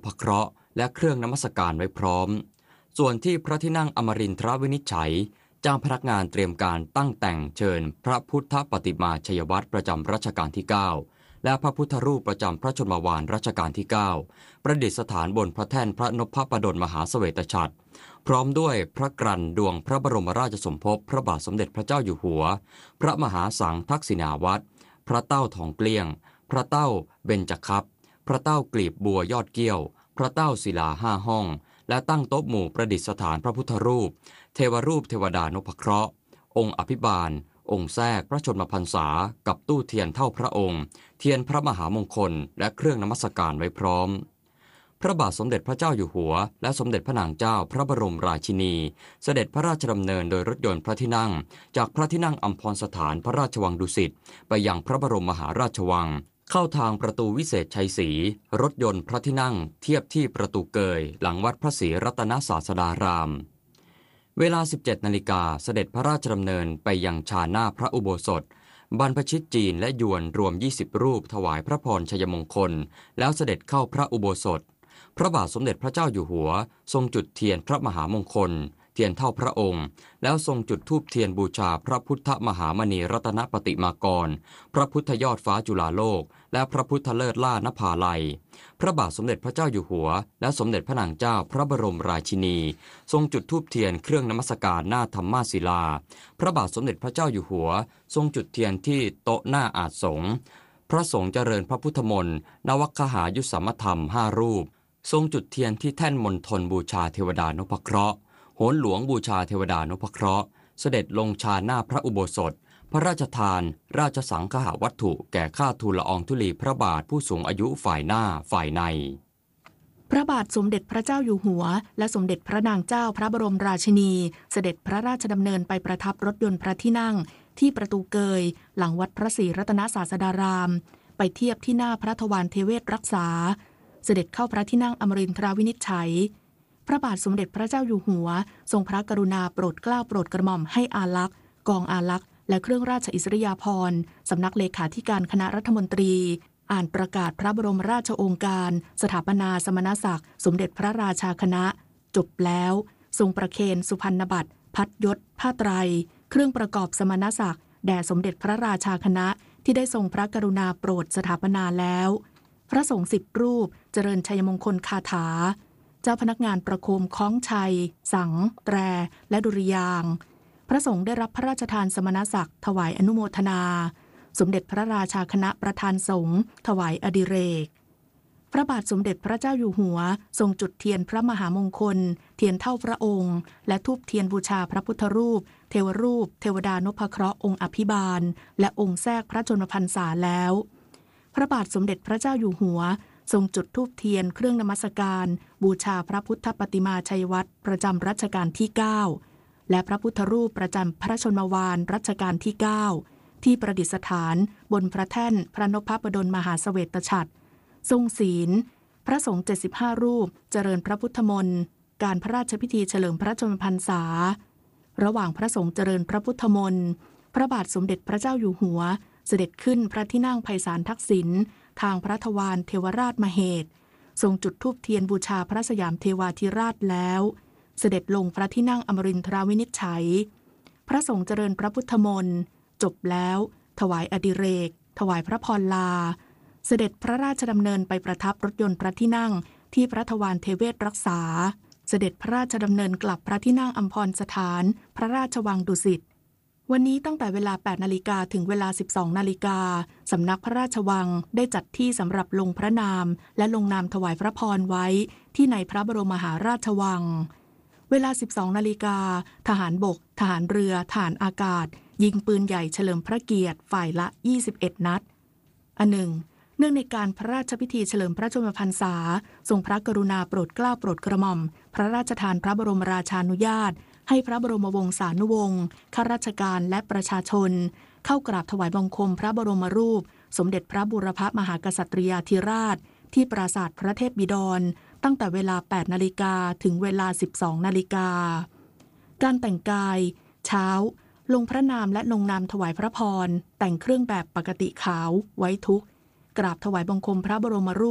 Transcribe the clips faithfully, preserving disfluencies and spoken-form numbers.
พเคราะห์และเครื่องนมัสการไว้พร้อมส่วนที่พระที่นั่งอมรินทรวินิจฉัยจ้างพนักงานเตรียมการตั้งแต่งเชิญพระพุทธปฏิมาชัยวัตรประจำรัชกาลที่เก้าและพระพุทธรูปประจำพระชนมวาลรัชกาลที่เก้าประดิษฐานบนพระแท่นพระนพปดลมหาเสวตฉัตรพร้อมด้วยพระกรันดวงพระบรมราชสมภพพระบาทสมเด็จพระเจ้าอยู่หัวพระมหาสังทักษิณาวัตรพระเต้าทองเกลี้ยงพระเต้าเบญจคัพพระเต้ากลีบบัวยอดเกี้ยวพระเต้าศิลาห้าห้องและตั้งโต๊ะหมู่ประดิษฐานพระพุทธรูปเทวรูปเทวดานพเคราะห์องค์อภิบาลองค์แทรกพระชนมพรรษากับตู้เทียนเท่าพระองค์เทียนพระมหามงคลและเครื่องนมัสการไว้พร้อมพระบาทสมเด็จพระเจ้าอยู่หัวและสมเด็จพระนางเจ้าพระบรมราชินีเสด็จพระราชดำเนินโดยรถยนต์พระที่นั่งจากพระที่นั่งอัมพรสถานพระราชวังดุสิตไปยังพระบรมมหาราชวังเข้าทางประตูวิเศษชัยศรีรถยนต์พระที่นั่งเทียบที่ประตูเกยหลังวัดพระศรีรัตนศาสดารามเวลา สิบเจ็ดนาฬิกาเสด็จพระราชดำเนินไปยังชาหน้าพระอุโบสถบรรพชิตจีนและยวนรวมยี่สิบรูปถวายพระพรชัยมงคลแล้วเสด็จเข้าพระอุโบสถพระบาทสมเด็จพระเจ้าอยู่หัวทรงจุดเทียนพระมหามงคลเทียนเท่าพระองค์แล้วทรงจุดธูปเทียนบูชาพระพุทธมหามณีรัตนปฏิมากรพระพุทธยอดฟ้าจุฬาโลกและพระพุทธเลิศล่านภาลัยพระบาทสมเด็จพระเจ้าอยู่หัวและสมเด็จพระนางเจ้าพระบรมราชินีทรงจุดธูปเทียนเครื่องนมัสการหน้าธรรมาศิลาพระบาทสมเด็จพระเจ้าอยู่หัวทรงจุดเทียนที่โต๊ะหน้าอาสงฆ์พระสงฆ์เจริญพระพุทธมนต์นวคหายุสสัมมธรรมห้ารูปทรงจุดเทียนที่แท่นมณฑลบูชาเทวดานพเคราะห์โหนหลวงบูชาเทวดานพเคราะห์เสด็จลงชาหน้าพระอุโบสถพระราชทานราชสังฆวัตถุแก่ข้าทูลละอองธุลีพระบาทผู้สูงอายุฝ่ายหน้าฝ่ายในพระบาทสมเด็จพระเจ้าอยู่หัวและสมเด็จพระนางเจ้าพระบรมราชินีเสด็จพระราชดำเนินไปประทับรถยนต์พระที่นั่งที่ประตูเกยหลังวัดพระศรีรัตนศาสดารามไปเทียบที่หน้าพระทวารเทเวศรักษาเสด็จเข้าพระที่นั่งอมรินทราวินิจฉัยพระบาทสมเด็จพระเจ้าอยู่หัวทรงพระกรุณาโปรดเกล้าโปรดกระหม่อมให้อาลักษ์กองอาลักษ์และเครื่องราชอิสริยาภรณ์สำนักเลขาธิการคณะรัฐมนตรีอ่านประกาศพระบรมราชโองการสถาปนาสมณศักดิ์สมเด็จพระราชาคณะจบแล้วทรงประเคนสุพรรณบัตรพัดยศผ้าไตรเครื่องประกอบสมณศักดิ์แด่สมเด็จพระราชาคณะที่ได้ทรงพระกรุณาโปรดสถาปนาแล้วพระสงฆ์สิบรูปเจริญชัยมงคลคาถาเจ้าพนักงานประโคมคล้องชัยสังแตรและดุริยางค์พระสงฆ์ได้รับพระราชทานสมณศักดิ์ถวายอนุโมทนาสมเด็จพระราชาคณะประธานสงฆ์ถวายอดิเรกพระบาทสมเด็จพระเจ้าอยู่หัวทรงจุดเทียนพระมหามงคลเทียนเท่าพระองค์และธูปเทียนบูชาพระพุทธรูปเทวรูปเทวดานพเคราะห์องค์อภิบาลและองค์แทรกพระชนมพรรษาแล้วพระบาทสมเด็จพระเจ้าอยู่หัวทรงจุดธูปเทียนเครื่องนมัสการบูชาพระพุทธปฏิมาชัยวัตรประจำรัชกาลที่เก้าและพระพุทธรูปประจำพระชนมวาลรัชกาลที่เก้าที่ประดิษฐานบนพระแท่นพระนพปดลมหาเสวตฉัตรทรงศีลพระสงฆ์เจ็ดสิบห้ารูปเจริญพระพุทธมนต์การพระราชพิธีเฉลิมพระชนมพรรษาระหว่างพระสงฆ์เจริญพระพุทธมนต์พระบาทสมเด็จพระเจ้าอยู่หัวเสด็จขึ้นพระที่นั่งไพศาลทักษิณทางพระทวารเทวราชมเหตุทรงจุดธูปเทียนบูชาพระสยามเทวาธิราชแล้วเสด็จลงพระที่นั่งอมรินทราวินิจฉัยพระสงฆ์เจริญพระพุทธมนต์จบแล้วถวายอดิเรกถวายพระพรลาเสด็จพระราชดำเนินไปประทับรถยนต์พระที่นั่งที่พระทวารเทเวศรักษาเสด็จพระราชดำเนินกลับพระที่นั่งอัมพรสถานพระราชวังดุสิตวันนี้ตั้งแต่เวลา แปดนาฬิกาถึงเวลา สิบสองนาฬิกาสำนักพระราชวังได้จัดที่สำหรับลงพระนามและลงนามถวายพระพรไว้ที่ในพระบรมมหาราชวังเวลา สิบสองนาฬิกาทหารบกทหารเรือทหารอากาศยิงปืนใหญ่เฉลิมพระเกียรติฝ่ายละยี่สิบเอ็ดนัดอันหนึ่งเนื่องในการพระราชพิธีเฉลิมพระชนมพรรษาทรงพระกรุณาโปรดเกล้าโปรดกระหม่อมพระราชทานพระบรมราชานุญาตให้พระบรมวงศานุวงศ์ข้าราชการและประชาชนเข้ากราบถวายบังคมพระบรมรูปสมเด็จพระบูรพมหากษัตริยาธิราชที่ปราสาทพระเทพบิดรตั้งแต่เวลา แปดนาฬิกาถึงเวลา สิบสองนาฬิกาการแต่งกายเช้าลงพระนามและลงนามถวายพระพรแต่งเครื่องแบบปกติขาวไว้ทุกข์กราบถวายบังคมพระบรมรูป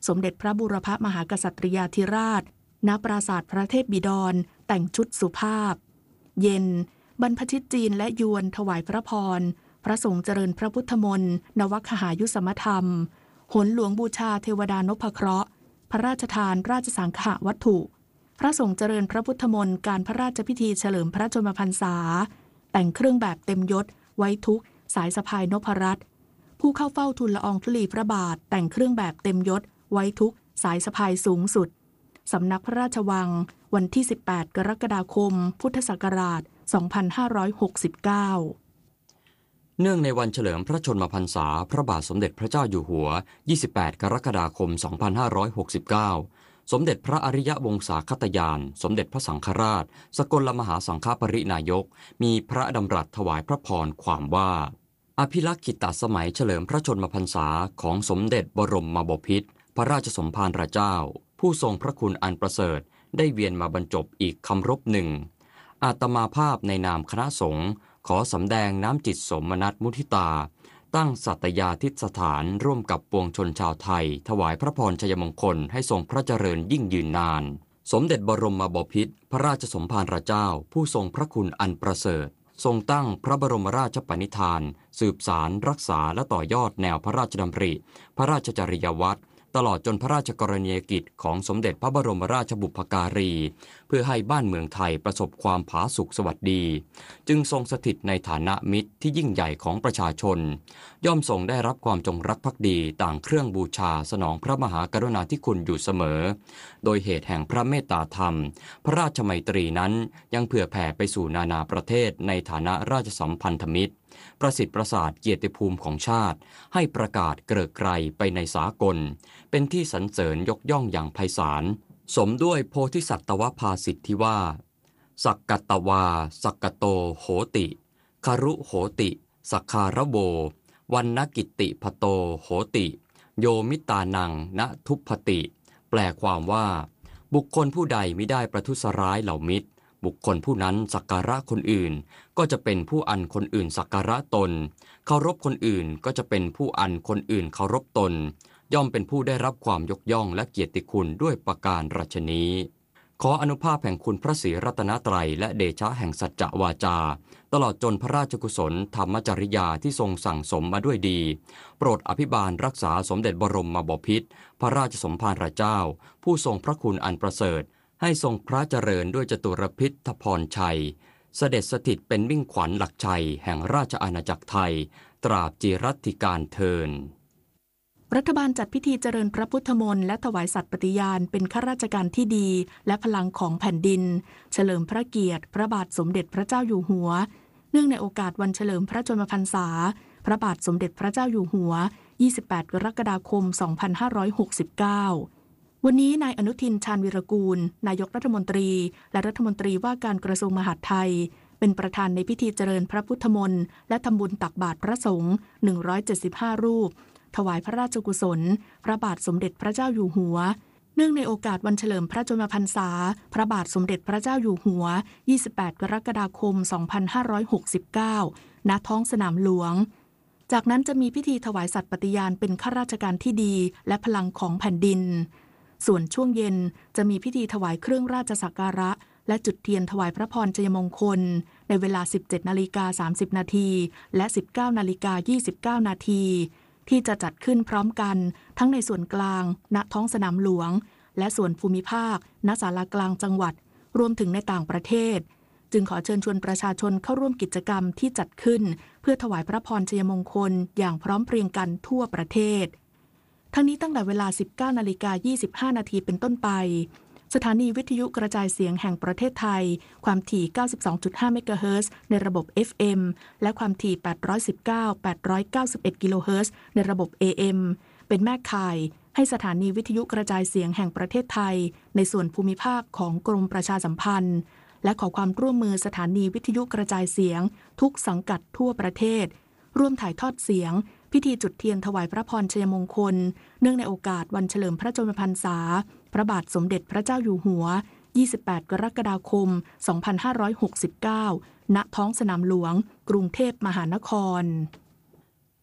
สมเด็จพระบูรพมหากษัตริยาธิราชณปราสาทพระเทพบิดรแต่งชุดสุภาพเย็นบรรพชิตจีนและยวนถวายพระพรพระสงฆ์เจริญพระพุทธมนต์นวคหายุสมธรรมหนหลวงบูชาเทวดานพเคราะห์พระราชทานราชสังฆวัตถุพระสงฆ์เจริญพระพุทธมนต์การพระราชพิธีเฉลิมพระชนมพรรษาแต่งเครื่องแบบเต็มยศไว้ทุกสายสะพายนพรัตน์ผู้เข้าเฝ้าทูลละอองธุลีพระบาทแต่งเครื่องแบบเต็มยศไว้ทุกสายสะพายสูงสุดสำนักพระราชวังวันที่สิบแปดกรกฎาคมพุทธศักราชสองพันห้าร้อยหกสิบเก้าเนื่องในวันเฉลิมพระชนมพรรษาพระบาทสมเด็จพระเจ้าอยู่หัวยี่สิบแปดกรกฎาคมสองพันห้าร้อยหกสิบเก้าสมเด็จพระอริยวงศาคตยานสมเด็จพระสังฆราชสกลมหาสังฆปรินายกมีพระดำรัสถวายพระพรความว่าอภิลักขิตสมัยเฉลิมพระชนมพรรษาของสมเด็จบรมบพิตรพระราชสมภารเจ้าผู้ทรงพระคุณอันประเสริฐได้เวียนมาบรรจบอีกคำรบหนึ่งอาตมาภาพในนามคณะสงฆ์ขอสำแดงน้ำจิตสมนัสมุทิตาตั้งสัตยาธิสถานร่วมกับปวงชนชาวไทยถวายพระพรชัยมงคลให้ทรงพระเจริญยิ่งยืนนานสมเด็จบรมบพิตรพระราชสมภารเจ้าผู้ทรงพระคุณอันประเสริฐทรงตั้งพระบรมราชปณิธานสืบสารรักษาและต่อยอดแนวพระราชดำริพระราชจริยวัตรตลอดจนพระราชกรณียกิจของสมเด็จพระบรมราชบุพการีเพื่อให้บ้านเมืองไทยประสบความผาสุกสวัสดีจึงทรงสถิตในฐานะมิตรที่ยิ่งใหญ่ของประชาชนย่อมทรงได้รับความจงรักภักดีต่างเครื่องบูชาสนองพระมหากรุณาธิคุณอยู่เสมอโดยเหตุแห่งพระเมตตาธรรมพระราชมัยตรีนั้นยังเผื่อแผ่ไปสู่นานาประเทศในฐานะราชสัมพันธมิตรประสิทธิ์ประสาทเกียรติภูมิของชาติให้ประกาศเกริกไกรไปในสากลเป็นที่สรรเสริญยกย่องอย่างไพศาลสมด้วยโพธิสัตวภาสิทธิที่ว่าสักกัตตวาสักกโตโหติคารุโหติสักคารโบวันนกิตติพโตโหติโยมิตานังณทุพพติแปลความว่าบุคคลผู้ใดมิได้ประทุษร้ายเหล่ามิตรบุคคลผู้นั้นสักการะคนอื่นก็จะเป็นผู้อันคนอื่นสักการะตนเคารพคนอื่นก็จะเป็นผู้อันคนอื่นเคารพตนย่อมเป็นผู้ได้รับความยกย่องและเกียรติคุณด้วยประการราชนี้ขออนุภาพแห่งคุณพระศรีรัตนตรัยและเดชะแห่งสัจจะวาจาตลอดจนพระราชกุศลธรรมจริยาที่ทรงสั่งสมมาด้วยดีโปรดอภิบาลรักษาสมเด็จบรมบพิตรพระราชสมภารเจ้าผู้ทรงพระคุณอันประเสริฐให้ทรงพระเจริญด้วยจตุรพิธพรชัยเสด็จสถิตเป็นมิ่งขวัญหลักชัยแห่งราชอาณาจักรไทยตราบจิรัติการเทินรัฐบาลจัดพิธีเจริญพระพุทธมนต์และถวายสัตย์ปฏิญาณเป็นข้าราชการที่ดีและพลังของแผ่นดินเฉลิมพระเกียรติพระบาทสมเด็จพระเจ้าอยู่หัวเนื่องในโอกาสวันเฉลิมพระชนมพรรษาพระบาทสมเด็จพระเจ้าอยู่หัวยี่สิบแปดกรกฎาคมสองพันห้าร้อยหกสิบเก้าวันนี้นายอนุทินชาญวีรกูลนายกรัฐมนตรีและรัฐมนตรีว่าการกระทรวงมหาดไทยเป็นประธานในพิธีเจริญพระพุทธมนต์และทำบุญตักบาตรพระสงฆ์หนึ่งร้อยเจ็ดสิบห้ารูปถวายพระราชกุศลพระบาทสมเด็จพระเจ้าอยู่หัวเนื่องในโอกาสวันเฉลิมพระชนมพรรษาพระบาทสมเด็จพระเจ้าอยู่หัวยี่สิบแปดกรกฎาคมสองพันห้าร้อยหกสิบเก้าณท้องสนามหลวงจากนั้นจะมีพิธีถวายสัตย์ปฏิญาณเป็นข้าราชการที่ดีและพลังของแผ่นดินส่วนช่วงเย็นจะมีพิธีถวายเครื่องราชสักการะและจุดเทียนถวายพระพรชัยมงคลในเวลา สิบเจ็ดนาฬิกาสามสิบนาทีและ สิบเก้านาฬิกายี่สิบเก้านาทีที่จะจัดขึ้นพร้อมกันทั้งในส่วนกลางณท้องสนามหลวงและส่วนภูมิภาคณศาลากลางจังหวัดรวมถึงในต่างประเทศจึงขอเชิญชวนประชาชนเข้าร่วมกิจกรรมที่จัดขึ้นเพื่อถวายพระพรชัยมงคลอย่างพร้อมเพรียงกันทั่วประเทศทั้งนี้ตั้งแต่เวลา สิบเก้านาฬิกายี่สิบห้านาทีเป็นต้นไปสถานีวิทยุกระจายเสียงแห่งประเทศไทยความถี่ เก้าสิบสองจุดห้า เมกะเฮิรตซ์ในระบบ เอฟ เอ็ม และความถี่ แปดร้อยสิบเก้า แปดร้อยเก้าสิบเอ็ด กิโลเฮิรตซ์ในระบบ เอ เอ็ม เป็นแม่ข่ายให้สถานีวิทยุกระจายเสียงแห่งประเทศไทยในส่วนภูมิภาคของกรมประชาสัมพันธ์และขอความร่วมมือสถานีวิทยุกระจายเสียงทุกสังกัดทั่วประเทศร่วมถ่ายทอดเสียงพิธีจุดเทียนถวายพระพรชัยมงคลเนื่องในโอกาสวันเฉลิมพระชนมพรรษาพระบาทสมเด็จพระเจ้าอยู่หัวยี่สิบแปดกรกฎาคมสองพันห้าร้อยหกสิบเก้าณท้องสนามหลวงกรุงเทพมหานคร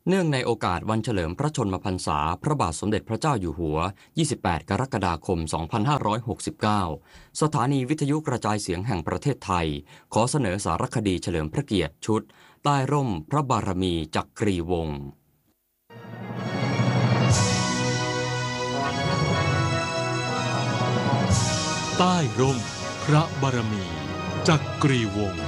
เนื่องในโอกาสวันเฉลิมพระชนมพรรษาพระบาทสมเด็จพระเจ้าอยู่หัว ยี่สิบแปด กรกฎาคม สองพันห้าร้อยหกสิบเก้า สถานีวิทยุกระจายเสียงแห่งประเทศไทยขอเสนอสารคดีเฉลิมพระเกียรติชุดใต้ร่มพระบารมีจักรีวงศ์ใต้ร่มพระบารมีจักรีวงศ์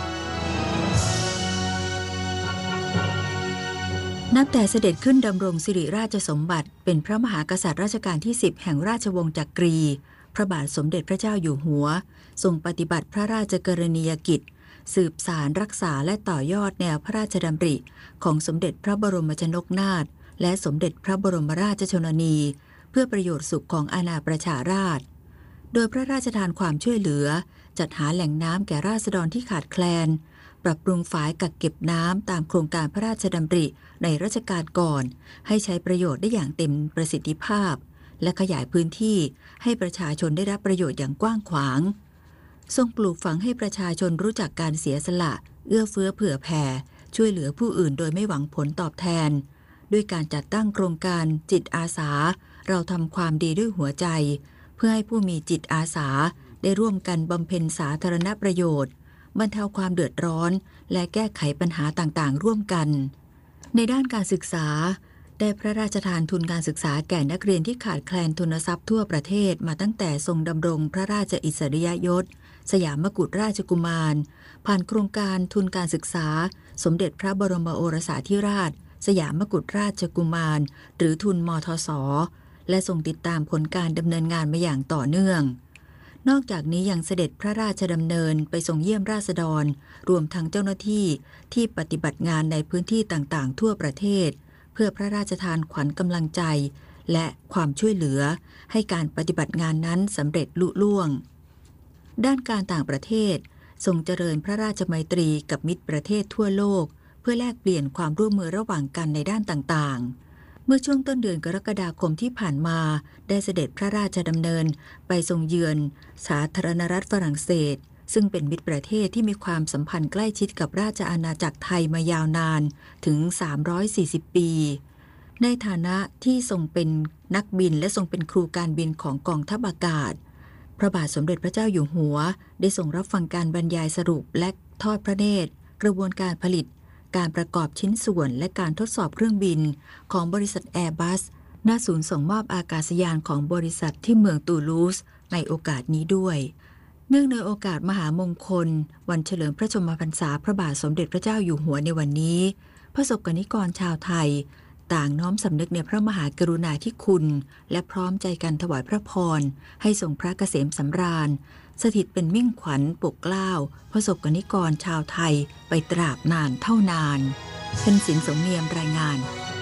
นับแต่เสด็จขึ้นดำรงสิริราชสมบัติเป็นพระมหากษัตริย์รัชกาลที่สิบแห่งราชวงศ์จักรีพระบาทสมเด็จพระเจ้าอยู่หัวทรงปฏิบัติพระราชกรณียกิจสืบสารรักษาและต่อยอดแนวพระราชดำริของสมเด็จพระบรมชนกนาถและสมเด็จพระบรมราชชนนีเพื่อประโยชน์สุขของอาณาประชาราษฎร์โดยพระราชทานความช่วยเหลือจัดหาแหล่งน้ำแก่ราษฎรที่ขาดแคลนปรับปรุงฝายกักเก็บน้ำตามโครงการพระราชดำริในรัชกาลก่อนให้ใช้ประโยชน์ได้อย่างเต็มประสิทธิภาพและขยายพื้นที่ให้ประชาชนได้รับประโยชน์อย่างกว้างขวางทรงปลูกฝังให้ประชาชนรู้จักการเสียสละเอื้อเฟื้อเผื่อแผ่ช่วยเหลือผู้อื่นโดยไม่หวังผลตอบแทนด้วยการจัดตั้งโครงการจิตอาสาเราทำความดีด้วยหัวใจเพื่อให้ผู้มีจิตอาสาได้ร่วมกันบำเพ็ญสาธารณประโยชน์บรรเทาความเดือดร้อนและแก้ไขปัญหาต่างๆร่วมกันในด้านการศึกษาได้พระราชทานทุนการศึกษาแก่นักเรียนที่ขาดแคลนทุนทรัพย์ทั่วประเทศมาตั้งแต่ทรงดำรงพระราชอิสริยยศสยามกุฎราชกุมารผ่านโครงการทุนการศึกษาสมเด็จพระบรมโอรสาธิราชสยามกุฎราชกุมารหรือทุนมทส.และทรงติดตามผลการดำเนินงานมาอย่างต่อเนื่องนอกจากนี้ยังเสด็จพระราชดำเนินไปทรงเยี่ยมราษฎรรวมทั้งเจ้าหน้าที่ที่ปฏิบัติงานในพื้นที่ต่างๆทั่วประเทศเพื่อพระราชทานขวัญกำลังใจและความช่วยเหลือให้การปฏิบัติงานนั้นสำเร็จลุล่วงด้านการต่างประเทศทรงเจริญพระราชมัยตรีกับมิตรประเทศทั่วโลกเพื่อแลกเปลี่ยนความร่วมมือระหว่างกันในด้านต่างๆเมื่อช่วงต้นเดือนกรกฎาคมที่ผ่านมาได้เสด็จพระราชดำเนินไปทรงเยือนสาธารณรัฐฝรั่งเศสซึ่งเป็นมิตรประเทศที่มีความสัมพันธ์ใกล้ชิดกับราชอาณาจักรไทยมายาวนานถึงสามร้อยสี่สิบปีในฐานะที่ทรงเป็นนักบินและทรงเป็นครูการบินของกองทัพอากาศพระบาทสมเด็จพระเจ้าอยู่หัวได้ทรงรับฟังการบรรยายสรุปและทอดพระเนตรกระบวนการผลิตการประกอบชิ้นส่วนและการทดสอบเครื่องบินของบริษัทแอร์บัสณศูนย์ส่งมอบอากาศยานของบริษัทที่เมืองตูลูสในโอกาสนี้ด้วยเนื่องในโอกาสมหามงคลวันเฉลิมพระชนมพรรษาพระบาทสมเด็จพระเจ้าอยู่หัวในวันนี้พระสกนิกรชาวไทยต่างน้อมสำนึกในพระมหากรุณาธิคุณและพร้อมใจกันถวายพระพรให้ทรงพระเกษมสำราญสถิตเป็นมิ่งขวัญปกเกล้าพระสกนิกรชาวไทยไปตราบนานเท่านานเป็นสินสมเนียมรายงาน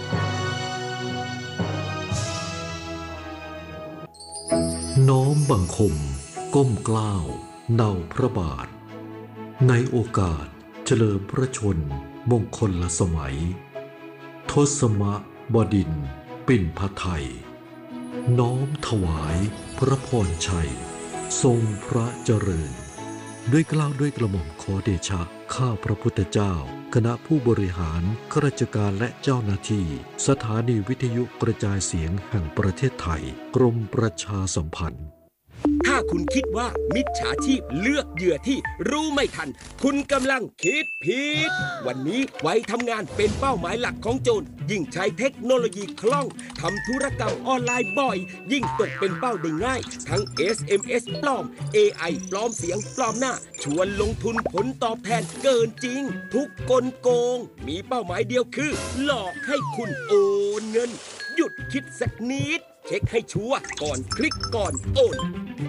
น้อมบังคมก้มเกล้าเนาพระบาทในโอกาสเฉลิมพระชนมงคลสมัยทศมบดินทร์ปิ่นพไทยน้อมถวายพระพรชัยทรงพระเจริญด้วยเกล้าด้วยกระหม่อมขอเดชะข้าพระพุทธเจ้าคณะผู้บริหารข้าราชการและเจ้าหน้าที่สถานีวิทยุกระจายเสียงแห่งประเทศไทยกรมประชาสัมพันธ์ถ้าคุณคิดว่ามิจฉาชีพเลือกเหยื่อที่รู้ไม่ทันคุณกำลังคิดผิดวันนี้ไว้ทำงานเป็นเป้าหมายหลักของโจรยิ่งใช้เทคโนโลยีคล่องทำธุรกรรมออนไลน์บ่อยยิ่งตกเป็นเป้าได้ง่ายทั้ง เอส เอ็ม เอส ปลอม เอ ไอ ปลอมเสียงปลอมหน้าชวนลงทุนผลตอบแทนเกินจริงทุกกลโกงมีเป้าหมายเดียวคือหลอกให้คุณโอนเงินหยุดคิดสักนิดเช็คให้ชัวร์ก่อนคลิกก่อนโอน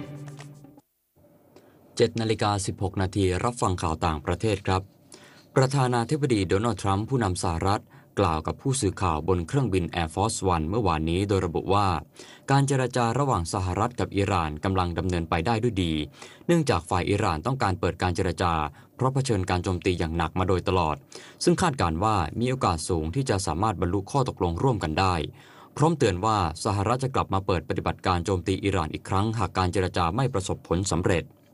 เจ็ดนาฬิกาสิบหกนาทีรับฟังข่าวต่างประเทศครับประธานาธิบดีโดนัลด์ทรัมป์ผู้นำสหรัฐกล่าวกับผู้สื่อข่าวบนเครื่องบิน Air Force One เมื่อวานนี้โดยระบุว่าการเจรจาระหว่างสหรัฐกับอิหร่านกำลังดำเนินไปได้ด้วยดีเนื่องจากฝ่ายอิหร่านต้องการเปิดการเจรจาเพราะเผชิญการโจมตีอย่างหนักมาโดยตลอดซึ่งคาดการณ์ว่ามีโอกาสสูงที่จะสามารถบรรลุข้อตกลงร่วมกันได้พร้อมเตือนว่าสหรัฐจะกลับมาเปิดปฏิบัติการโจมตีอิหร่านอีกครั้งหากการเจรจาไม่ประสบผลสำเร็จ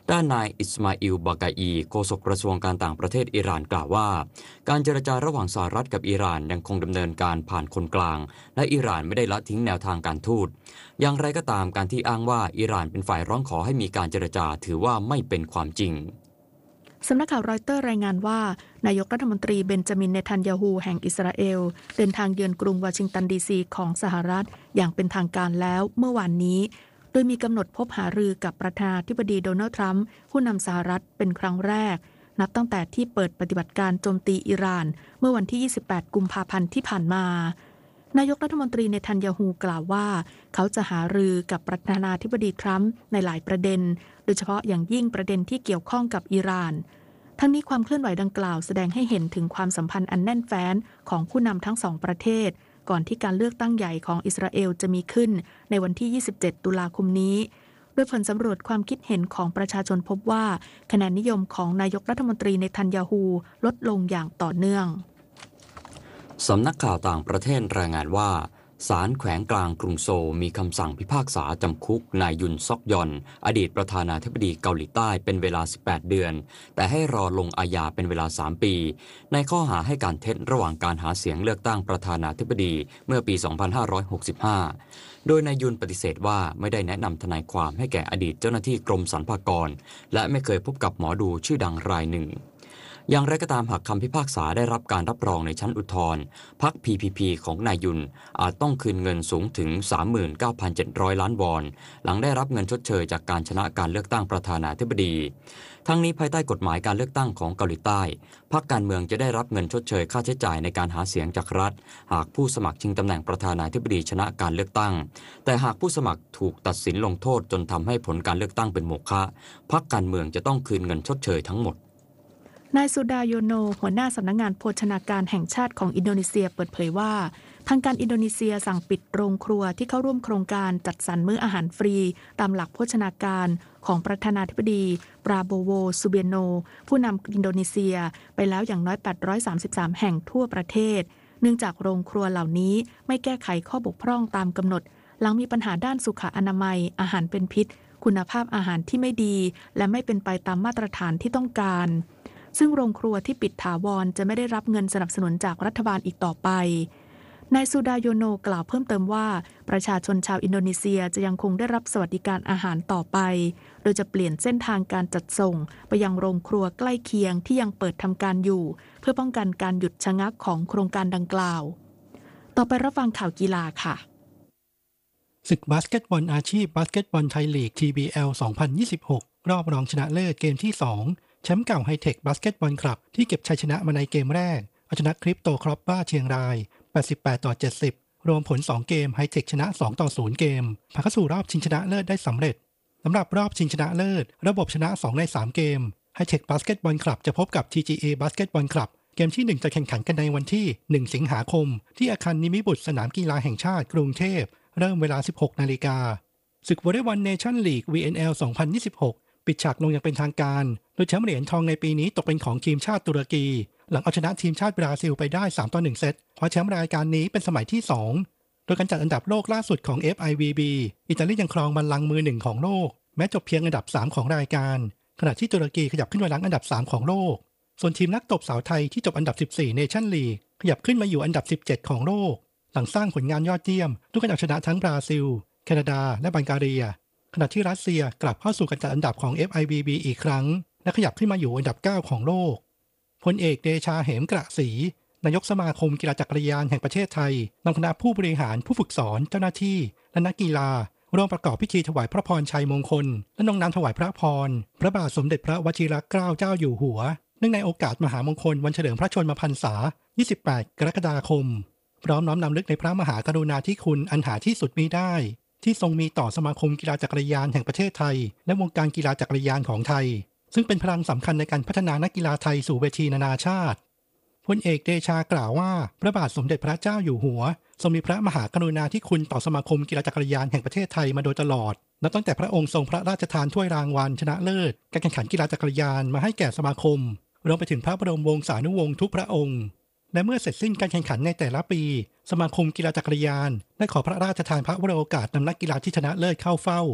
ด้านนายอิสมาอิล บากาอีโฆษกกระทรวงการต่างประเทศอิหร่านกล่าวว่าการเจรจาระหว่างสหรัฐกับอิหร่านยังคงดำเนินการผ่านคนกลางและอิหร่านไม่ได้ละทิ้งแนวทางการทูตอย่างไรก็ตามการที่อ้างว่าอิหร่านเป็นฝ่ายร้องขอให้มีการเจรจาถือว่าไม่เป็นความจริงสำนักข่าวรอยเตอร์รายงานว่านายกรัฐมนตรีเบนจามิน เนทันยาฮูแห่งอิสราเอลเดินทางเยือนกรุงวอชิงตันดีซีของสหรัฐอย่างเป็นทางการแล้วเมื่อวานนี้โดยมีกำหนดพบหารือกับประธานาธิบดีโดนัลด์ทรัมป์ผู้นำสหรัฐเป็นครั้งแรกนับตั้งแต่ที่เปิดปฏิบัติการโจมตีอิหร่านเมื่อวันที่ยี่สิบแปดกุมภาพันธ์ที่ผ่านมานายกรัฐมนตรีเนทันยาฮูกล่าวว่าเขาจะหารือกับประธานาธิบดีทรัมป์ในหลายประเด็นโดยเฉพาะอย่างยิ่งประเด็นที่เกี่ยวข้องกับอิหร่านทั้งนี้ความเคลื่อนไหวดังกล่าวแสดงให้เห็นถึงความสัมพันธ์อันแน่นแฟ้นของผู้นำทั้งสองประเทศก่อนที่การเลือกตั้งใหญ่ของอิสราเอลจะมีขึ้นในวันที่ยี่สิบเจ็ดตุลาคมนี้โดยผลสำรวจความคิดเห็นของประชาชนพบว่าคะแนนนิยมของนายกรัฐมนตรีเนทันยาฮูลดลงอย่างต่อเนื่องสำนักข่าวต่างประเทศรายงานว่าศาลแขวงกลางกรุงโซลมีคำสั่งพิพากษาจำคุกนายยุนซอกยอนอดีตประธานาธิบดีเกาหลีใต้เป็นเวลาสิบแปดเดือนแต่ให้รอลงอาญาเป็นเวลาสามปีในข้อหาให้การเท็จระหว่างการหาเสียงเลือกตั้งประธานาธิบดีเมื่อปีสองพันห้าร้อยหกสิบห้าโดยนายยุนปฏิเสธว่าไม่ได้แนะนำทนายความให้แก่อดีตเจ้าหน้าที่กรมสรรพากรและไม่เคยพบกับหมอดูชื่อดังรายหนึ่งอย่างไรก็ตามหากคำพิพากษาได้รับการรับรองในชั้นอุทธรณ์พรรค พี พี พี ของนายยุนอาจต้องคืนเงินสูงถึง สามหมื่นเก้าพันเจ็ดร้อย ล้านวอนหลังได้รับเงินชดเชยจากการชนะการเลือกตั้งประธานาธิบดีทั้งนี้ภายใต้กฎหมายการเลือกตั้งของเกาหลีใต้พรรคการเมืองจะได้รับเงินชดเชยค่าใช้จ่ายในการหาเสียงจากรัฐหากผู้สมัครชิงตำแหน่งประธานาธิบดีชนะการเลือกตั้งแต่หากผู้สมัครถูกตัดสินลงโทษจนทำให้ผลการเลือกตั้งเป็นโมฆะพรรคการเมืองจะต้องคืนเงินชดเชยทั้งหมดนายสุดาโยโนหัวหน้าสำนักงานโภชนาการแห่งชาติของอินโดนีเซียเปิดเผยว่าทางการอินโดนีเซียสั่งปิดโรงครัวที่เข้าร่วมโครงการจัดสรรมื้ออาหารฟรีตามหลักโภชนาการของประธานาธิบดีปราโบโว ซูเบียโนผู้นำอินโดนีเซียไปแล้วอย่างน้อยแปดร้อยสามสิบสามแห่งทั่วประเทศเนื่องจากโรงครัวเหล่านี้ไม่แก้ไขข้อบกพร่องตามกำหนดหลังมีปัญหาด้านสุขอนามัยอาหารเป็นพิษคุณภาพอาหารที่ไม่ดีและไม่เป็นไปตามมาตรฐานที่ต้องการซึ่งโรงครัวที่ปิดถาวรจะไม่ได้รับเงินสนับสนุนจากรัฐบาลอีกต่อไปนายซูดาโยโนกล่าวเพิ่มเติมว่าประชาชนชาวอินโดนีเซียจะยังคงได้รับสวัสดิการอาหารต่อไปโดยจะเปลี่ยนเส้นทางการจัดส่งไปยังโรงครัวใกล้เคียงที่ยังเปิดทำการอยู่เพื่อป้องกันการหยุดชะงักของโครงการดังกล่าวต่อไปรับฟังข่าวกีฬาค่ะศึกบาสเกตบอลอาชีพบาสเกตบอลไทยลีก ที บี แอล สองพันยี่สิบหกรอบรองชนะเลิศเกมที่สองแชมป์เก่าไฮเทคบาสเกตบอลคลับที่เก็บชัยชนะมาในเกมแรกเอาชนะคริปโตครอปบ้าเชียงรายแปดสิบแปดต่อเจ็ดสิบรวมผลสองเกมไฮเทคชนะสองต่อศูนย์เกมผ่านเข้าสู่รอบชิงชนะเลิศได้สำเร็จสำหรับรอบชิงชนะเลิศระบบชนะสองในสามเกมไฮเทคบาสเกตบอลคลับจะพบกับ ที จี เอ บาสเกตบอลคลับเกมที่หนึ่งจะแข่งขันกันในวันที่หนึ่งสิงหาคมที่อาคารนิมิบุตรสนามกีฬาแห่งชาติกรุงเทพเริ่มเวลา สิบหกนาฬิกาศึกวอลเลย์บอลเนชั่นลีก วี เอ็น แอล สองพันยี่สิบหกปิดฉากลงอย่างเป็นทางการโดยแชมป์เหรียญทองในปีนี้ตกเป็นของทีมชาติตุรกีหลังเอาชนะทีมชาติบราซิลไปได้สามต่อหนึ่งเซตคว้าแชมป์รายการนี้เป็นสมัยที่สองโดยการจัดอันดับโลกล่าสุดของ เอฟ ไอ วี บี อิตาลียังครองบัลลังก์มือหนึ่งของโลกแม้จบเพียงอันดับสามของรายการขณะที่ตุรกีขยับขึ้นมาหลังอันดับสามของโลกส่วนทีมนักตบสาวไทยที่จบอันดับสิบสี่เนชั่นลีกขยับขึ้นมาอยู่อันดับสิบเจ็ดของโลกหลังสร้างผลงานยอดเยี่ยมด้วยการเอาชนะทั้งบราซิลแคนาดาและบัลแกเรียขณะที่รัสเซียกลับเข้าสู่การจัดอันดับของ เอฟ ไอ วี บี อีกครั้งและขยับขึ้นมาอยู่อันดับเก้าของโลกพลเอกเดชาเหมกระศรีนายกสมาคมกีฬาจักรยานแห่งประเทศไทยนำคณะผู้บริหารผู้ฝึกสอนเจ้าหน้าที่และนักกีฬาร่วมประกอบพิธีถวายพระพรชัยมงคลและน้อมนำถวายพระพรพระบาทสมเด็จพระวชิรเกล้าเจ้าอยู่หัวเนื่องในโอกาสมหามงคลวันเฉลิมพระชนมพรรษายี่สิบแปดกรกฎาคมพร้อมน้อมนำลึกในพระมหากรุณาธิคุณอันหาที่สุดมิได้ที่ทรงมีต่อสมาคมกีฬาจักรยานแห่งประเทศไทยและวงการกีฬาจักรยานของไทยซึ่งเป็นพลังสำคัญในการพัฒนานักกีฬาไทยสู่เวทีนานาชาติพลเอกเดชากล่าวว่าพระบาทสมเด็จพระเจ้าอยู่หัวทรงมีพระมหากรุณาธิคุณต่อสมาคมกีฬาจักรยานแห่งประเทศไทยมาโดยตลอดนับตั้งแต่พระองค์ทรงพระราชทานถ้วยรางวัลชนะเลิศการแข่งขันกีฬาจักรยานมาให้แก่สมาคมรวมไปถึงพระบรมวงศานุวงศ์ทุกพระองค์และเมื่อเสร็จสิ้นการแข่งขันในแต่ละปีสมาคมกีฬาจักรยานได้ขอพระราชทานพระวโรกาสนำนักกีฬาที่ชนะเลิศเข้าเฝ้า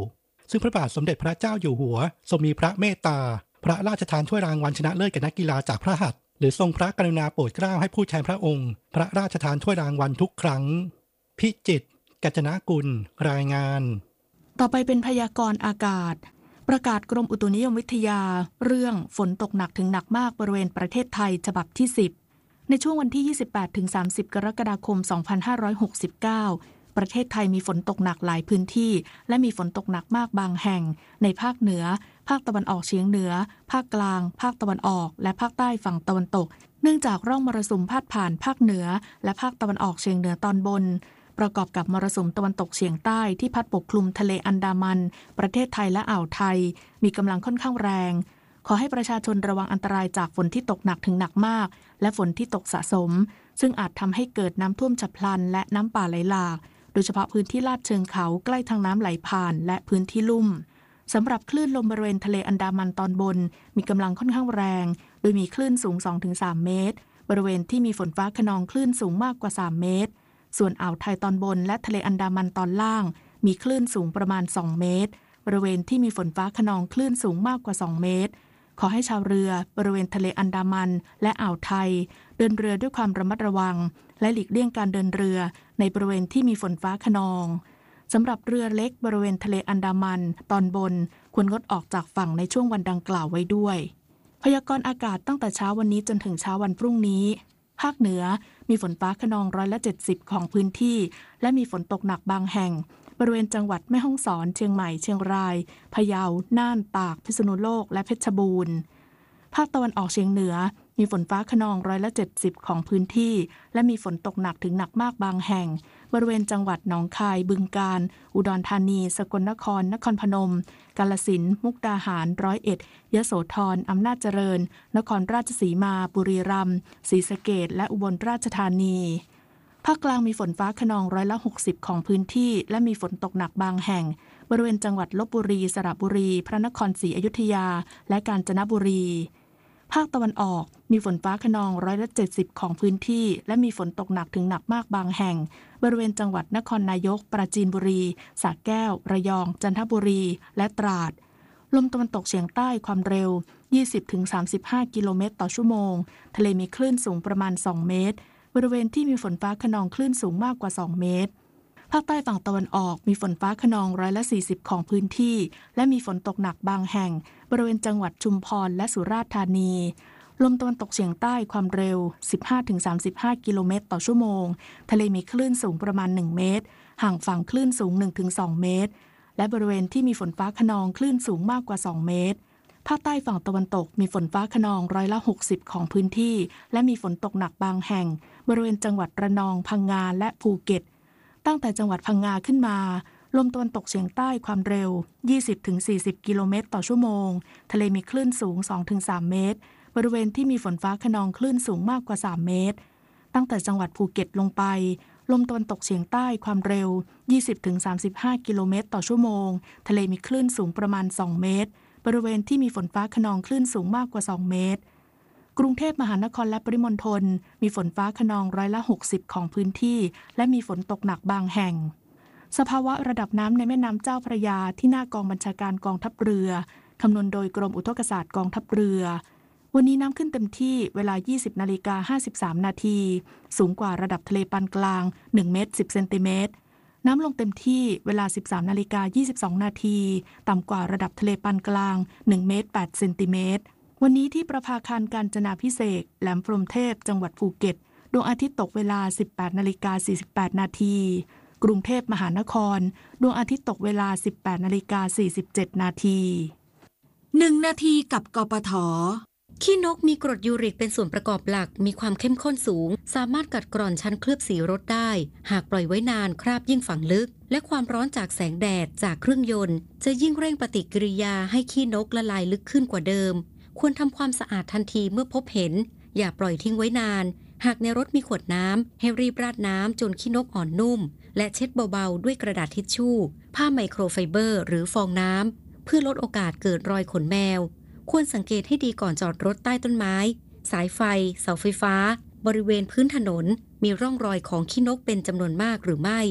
ซึ่งพระบาทสมเด็จพระเจ้าอยู่หัวทรงมีพระเมตตาพระราชทานถ้วยรางวัลชนะเลิศแก่นักกีฬาจากพระหัตถ์หรือทรงพระกรุณาโปรดเกล้าให้ผู้แทนพระองค์พระราชทานถ้วยรางวัลทุกครั้งพิจิตรกัญจนกุลรายงานต่อไปเป็นพยากรณ์อากาศประกาศกรมอุตุนิยมวิทยาเรื่องฝนตกหนักถึงหนักมากบริเวณประเทศไทยฉบับที่สิบในช่วงวันที่ ยี่สิบแปดถึงสามสิบ กรกฎาคม สองพันห้าร้อยหกสิบเก้า ประเทศไทยมีฝนตกหนักหลายพื้นที่และมีฝนตกหนักมากบางแห่งในภาคเหนือภาคตะวันออกเฉียงเหนือภาคกลางภาคตะวันออกและภาคใต้ฝั่งตะวันตกเนื่องจากร่องมรสุมพาดผ่านภาคเหนือและภาคตะวันออกเฉียงเหนือตอนบนประกอบกับมรสุมตะวันตกเฉียงใต้ที่พัดปกคลุมทะเลอันดามันประเทศไทยและอ่าวไทยมีกำลังค่อนข้างแรงขอให้ประชาชนระวังอันตรายจากฝนที่ตกหนักถึงหนักมากและฝนที่ตกสะสมซึ่งอาจทำให้เกิดน้ำท่วมฉับพลันและน้ำป่าไหลหลากโดยเฉพาะพื้นที่ลาดเชิงเขาใกล้ทางน้ำไหลผ่านและพื้นที่ลุ่มสำหรับคลื่นลมบริเวณทะเลอันดามันตอนบนมีกำลังค่อนข้างแรงโดยมีคลื่นสูง สองถึงสาม เมตรบริเวณที่มีฝนฟ้าคะนองคลื่นสูงมากกว่าสามเมตรส่วนอ่าวไทยตอนบนและทะเลอันดามันตอนล่างมีคลื่นสูงประมาณสองเมตรบริเวณที่มีฝนฟ้าคะนองคลื่นสูงมากกว่าสองเมตรขอให้ชาวเรือบริเวณทะเลอันดามันและอ่าวไทยเดินเรือด้วยความระมัดระวังและหลีกเลี่ยงการเดินเรือในบริเวณที่มีฝนฟ้าคะนองสำหรับเรือเล็กบริเวณทะเลอันดามันตอนบนควรงดออกจากฝั่งในช่วงวันดังกล่าวไว้ด้วยพยากรณ์อากาศตั้งแต่เช้าวันนี้จนถึงเช้าวันพรุ่งนี้ภาคเหนือมีฝนฟ้าคะนองร้อยละเจ็ดสิบของพื้นที่และมีฝนตกหนักบางแห่งบริเวณจังหวัดแม่ฮ่องสอนเชียงใหม่เชียงรายพะเยาน่านตากพิษณุโลกและเพชรบูรณ์ภาคตะวันออกเฉียงเหนือมีฝนฟ้าคะนองร้อยละเจ็ดสิบของพื้นที่และมีฝนตกหนักถึงหนักมากบางแห่งบริเวณจังหวัดหนองคายบึงกาฬอุดรธานีสกลนครนครพนมกาฬสินธุ์มุกดาหารร้อยเอ็ดยโสธรอำนาจเจริญนครราชสีมาบุรีรัมย์ศรีสะเกษและอุบลราชธานีภาคกลางมีฝนฟ้าคะนองร้อยละหกสิบของพื้นที่และมีฝนตกหนักบางแห่งบริเวณจังหวัดลพบุรีสระบุรีพระนครศรีอยุธยาและกาญจนบุรีภาคตะวันออกมีฝนฟ้าคะนองร้อยละเจ็ดสิบของพื้นที่และมีฝนตกหนักถึงหนักมากบางแห่งบริเวณจังหวัดนครนายกปราจีนบุรีสระแก้วระยองจันทบุรีและตราดลมตะวันตกเฉียงใต้ความเร็ว ยี่สิบถึงสามสิบห้า กิโลเมตรต่อชั่วโมงทะเลมีคลื่นสูงประมาณสองเมตรบริเวณที่มีฝนฟ้าคะนองคลื่นสูงมากกว่าสองเมตรภาคใต้ฝั่งตะวันออกมีฝนฟ้าคะนองร้อยละสี่สิบของพื้นที่และมีฝนตกหนักบางแห่งบริเวณจังหวัดชุมพรและสุราษฎร์ธานีลมตะวันตกเฉียงใต้ความเร็ว สิบห้าถึงสามสิบห้า กิโลเมตรต่อชั่วโมงทะเลมีคลื่นสูงประมาณหนึ่งเมตรห่างฝั่งคลื่นสูง หนึ่งถึงสอง เมตรและบริเวณที่มีฝนฟ้าคะนองคลื่นสูงมากกว่าสองเมตรภาคใต้ฝั่งตะวันตกมีฝนฟ้าคะนองร้อยละหกสิบของพื้นที่และมีฝนตกหนักบางแห่งบริเวณจังหวัดระนองพังงาและภูเก็ตตั้งแต่จังหวัดพังงาขึ้นมาลมตะวันตกเฉียงใต้ความเร็ว ยี่สิบถึงสี่สิบ กิโลเมตรต่อชั่วโมงทะเลมีคลื่นสูง สองถึงสาม เมตรบริเวณที่มีฝนฟ้าคะนองคลื่นสูงมากกว่าสามเมตรตั้งแต่จังหวัดภูเก็ตลงไปลมตะวันตกเฉียงใต้ความเร็ว ยี่สิบถึงสามสิบห้า กิโลเมตรต่อชั่วโมงทะเลมีคลื่นสูงประมาณสองเมตรบริเวณที่มีฝนฟ้าคะนองคลื่นสูงมากกว่าสองเมตรกรุงเทพมหานครและปริมณฑลมีฝนฟ้าคะนองร้อยละหกสิบของพื้นที่และมีฝนตกหนักบางแห่งสภาวะระดับน้ำในแม่น้ำเจ้าพระยาที่หน้ากองบัญชาการกองทัพเรือคำนวณโดยกรมอุทกศาสตร์กองทัพเรือวันนี้น้ำขึ้นเต็มที่เวลา ยี่สิบนาฬิกาห้าสิบสาม นาทีสูงกว่าระดับทะเลปานกลางหนึ่งเมตรสิบเซนติเมตรน้ำลงเต็มที่เวลา สิบสามนาฬิกายี่สิบสอง นาทีต่ำกว่าระดับทะเลปานกลางหนึ่งเมตรแปดเซนติเมตรวันนี้ที่ประภาคารกาญจนาภิเษกแหลมพรหมเทพจังหวัดภูเก็ตดวงอาทิตย์ตกเวลา สิบแปดนาฬิกาสี่สิบแปด นาทีกรุงเทพมหานครดวงอาทิตย์ตกเวลา สิบแปดนาฬิกาสี่สิบเจ็ด นาทีหนึ่งนาทีกับกปท. ขี้นกมีกรดยูริกเป็นส่วนประกอบหลักมีความเข้มข้นสูงสามารถกัดกร่อนชั้นเคลือบสีรถได้หากปล่อยไว้นานคราบยิ่งฝังลึกและความร้อนจากแสงแดดจากเครื่องยนต์จะยิ่งเร่งปฏิกิริยาให้ขี้นกละลายลึกขึ้นกว่าเดิมควรทำความสะอาดทันทีเมื่อพบเห็นอย่าปล่อยทิ้งไว้นานหากในรถมีขวดน้ำให้รีบราดน้ำจนขี้นกอ่อนนุ่มและเช็ดเบาๆด้วยกระดาษทิชชู่ผ้าไมโครไฟเบอร์หรือฟองน้ำเพื่อลดโอกาสเกิดรอยขนแมวควรสังเกตให้ดีก่อนจอดรถใต้ต้นไม้สายไฟเสาไฟฟ้าบริเวณพื้นถนนมีร่องรอยของขี้นกเป็นจำนวนมากหรือไม่และ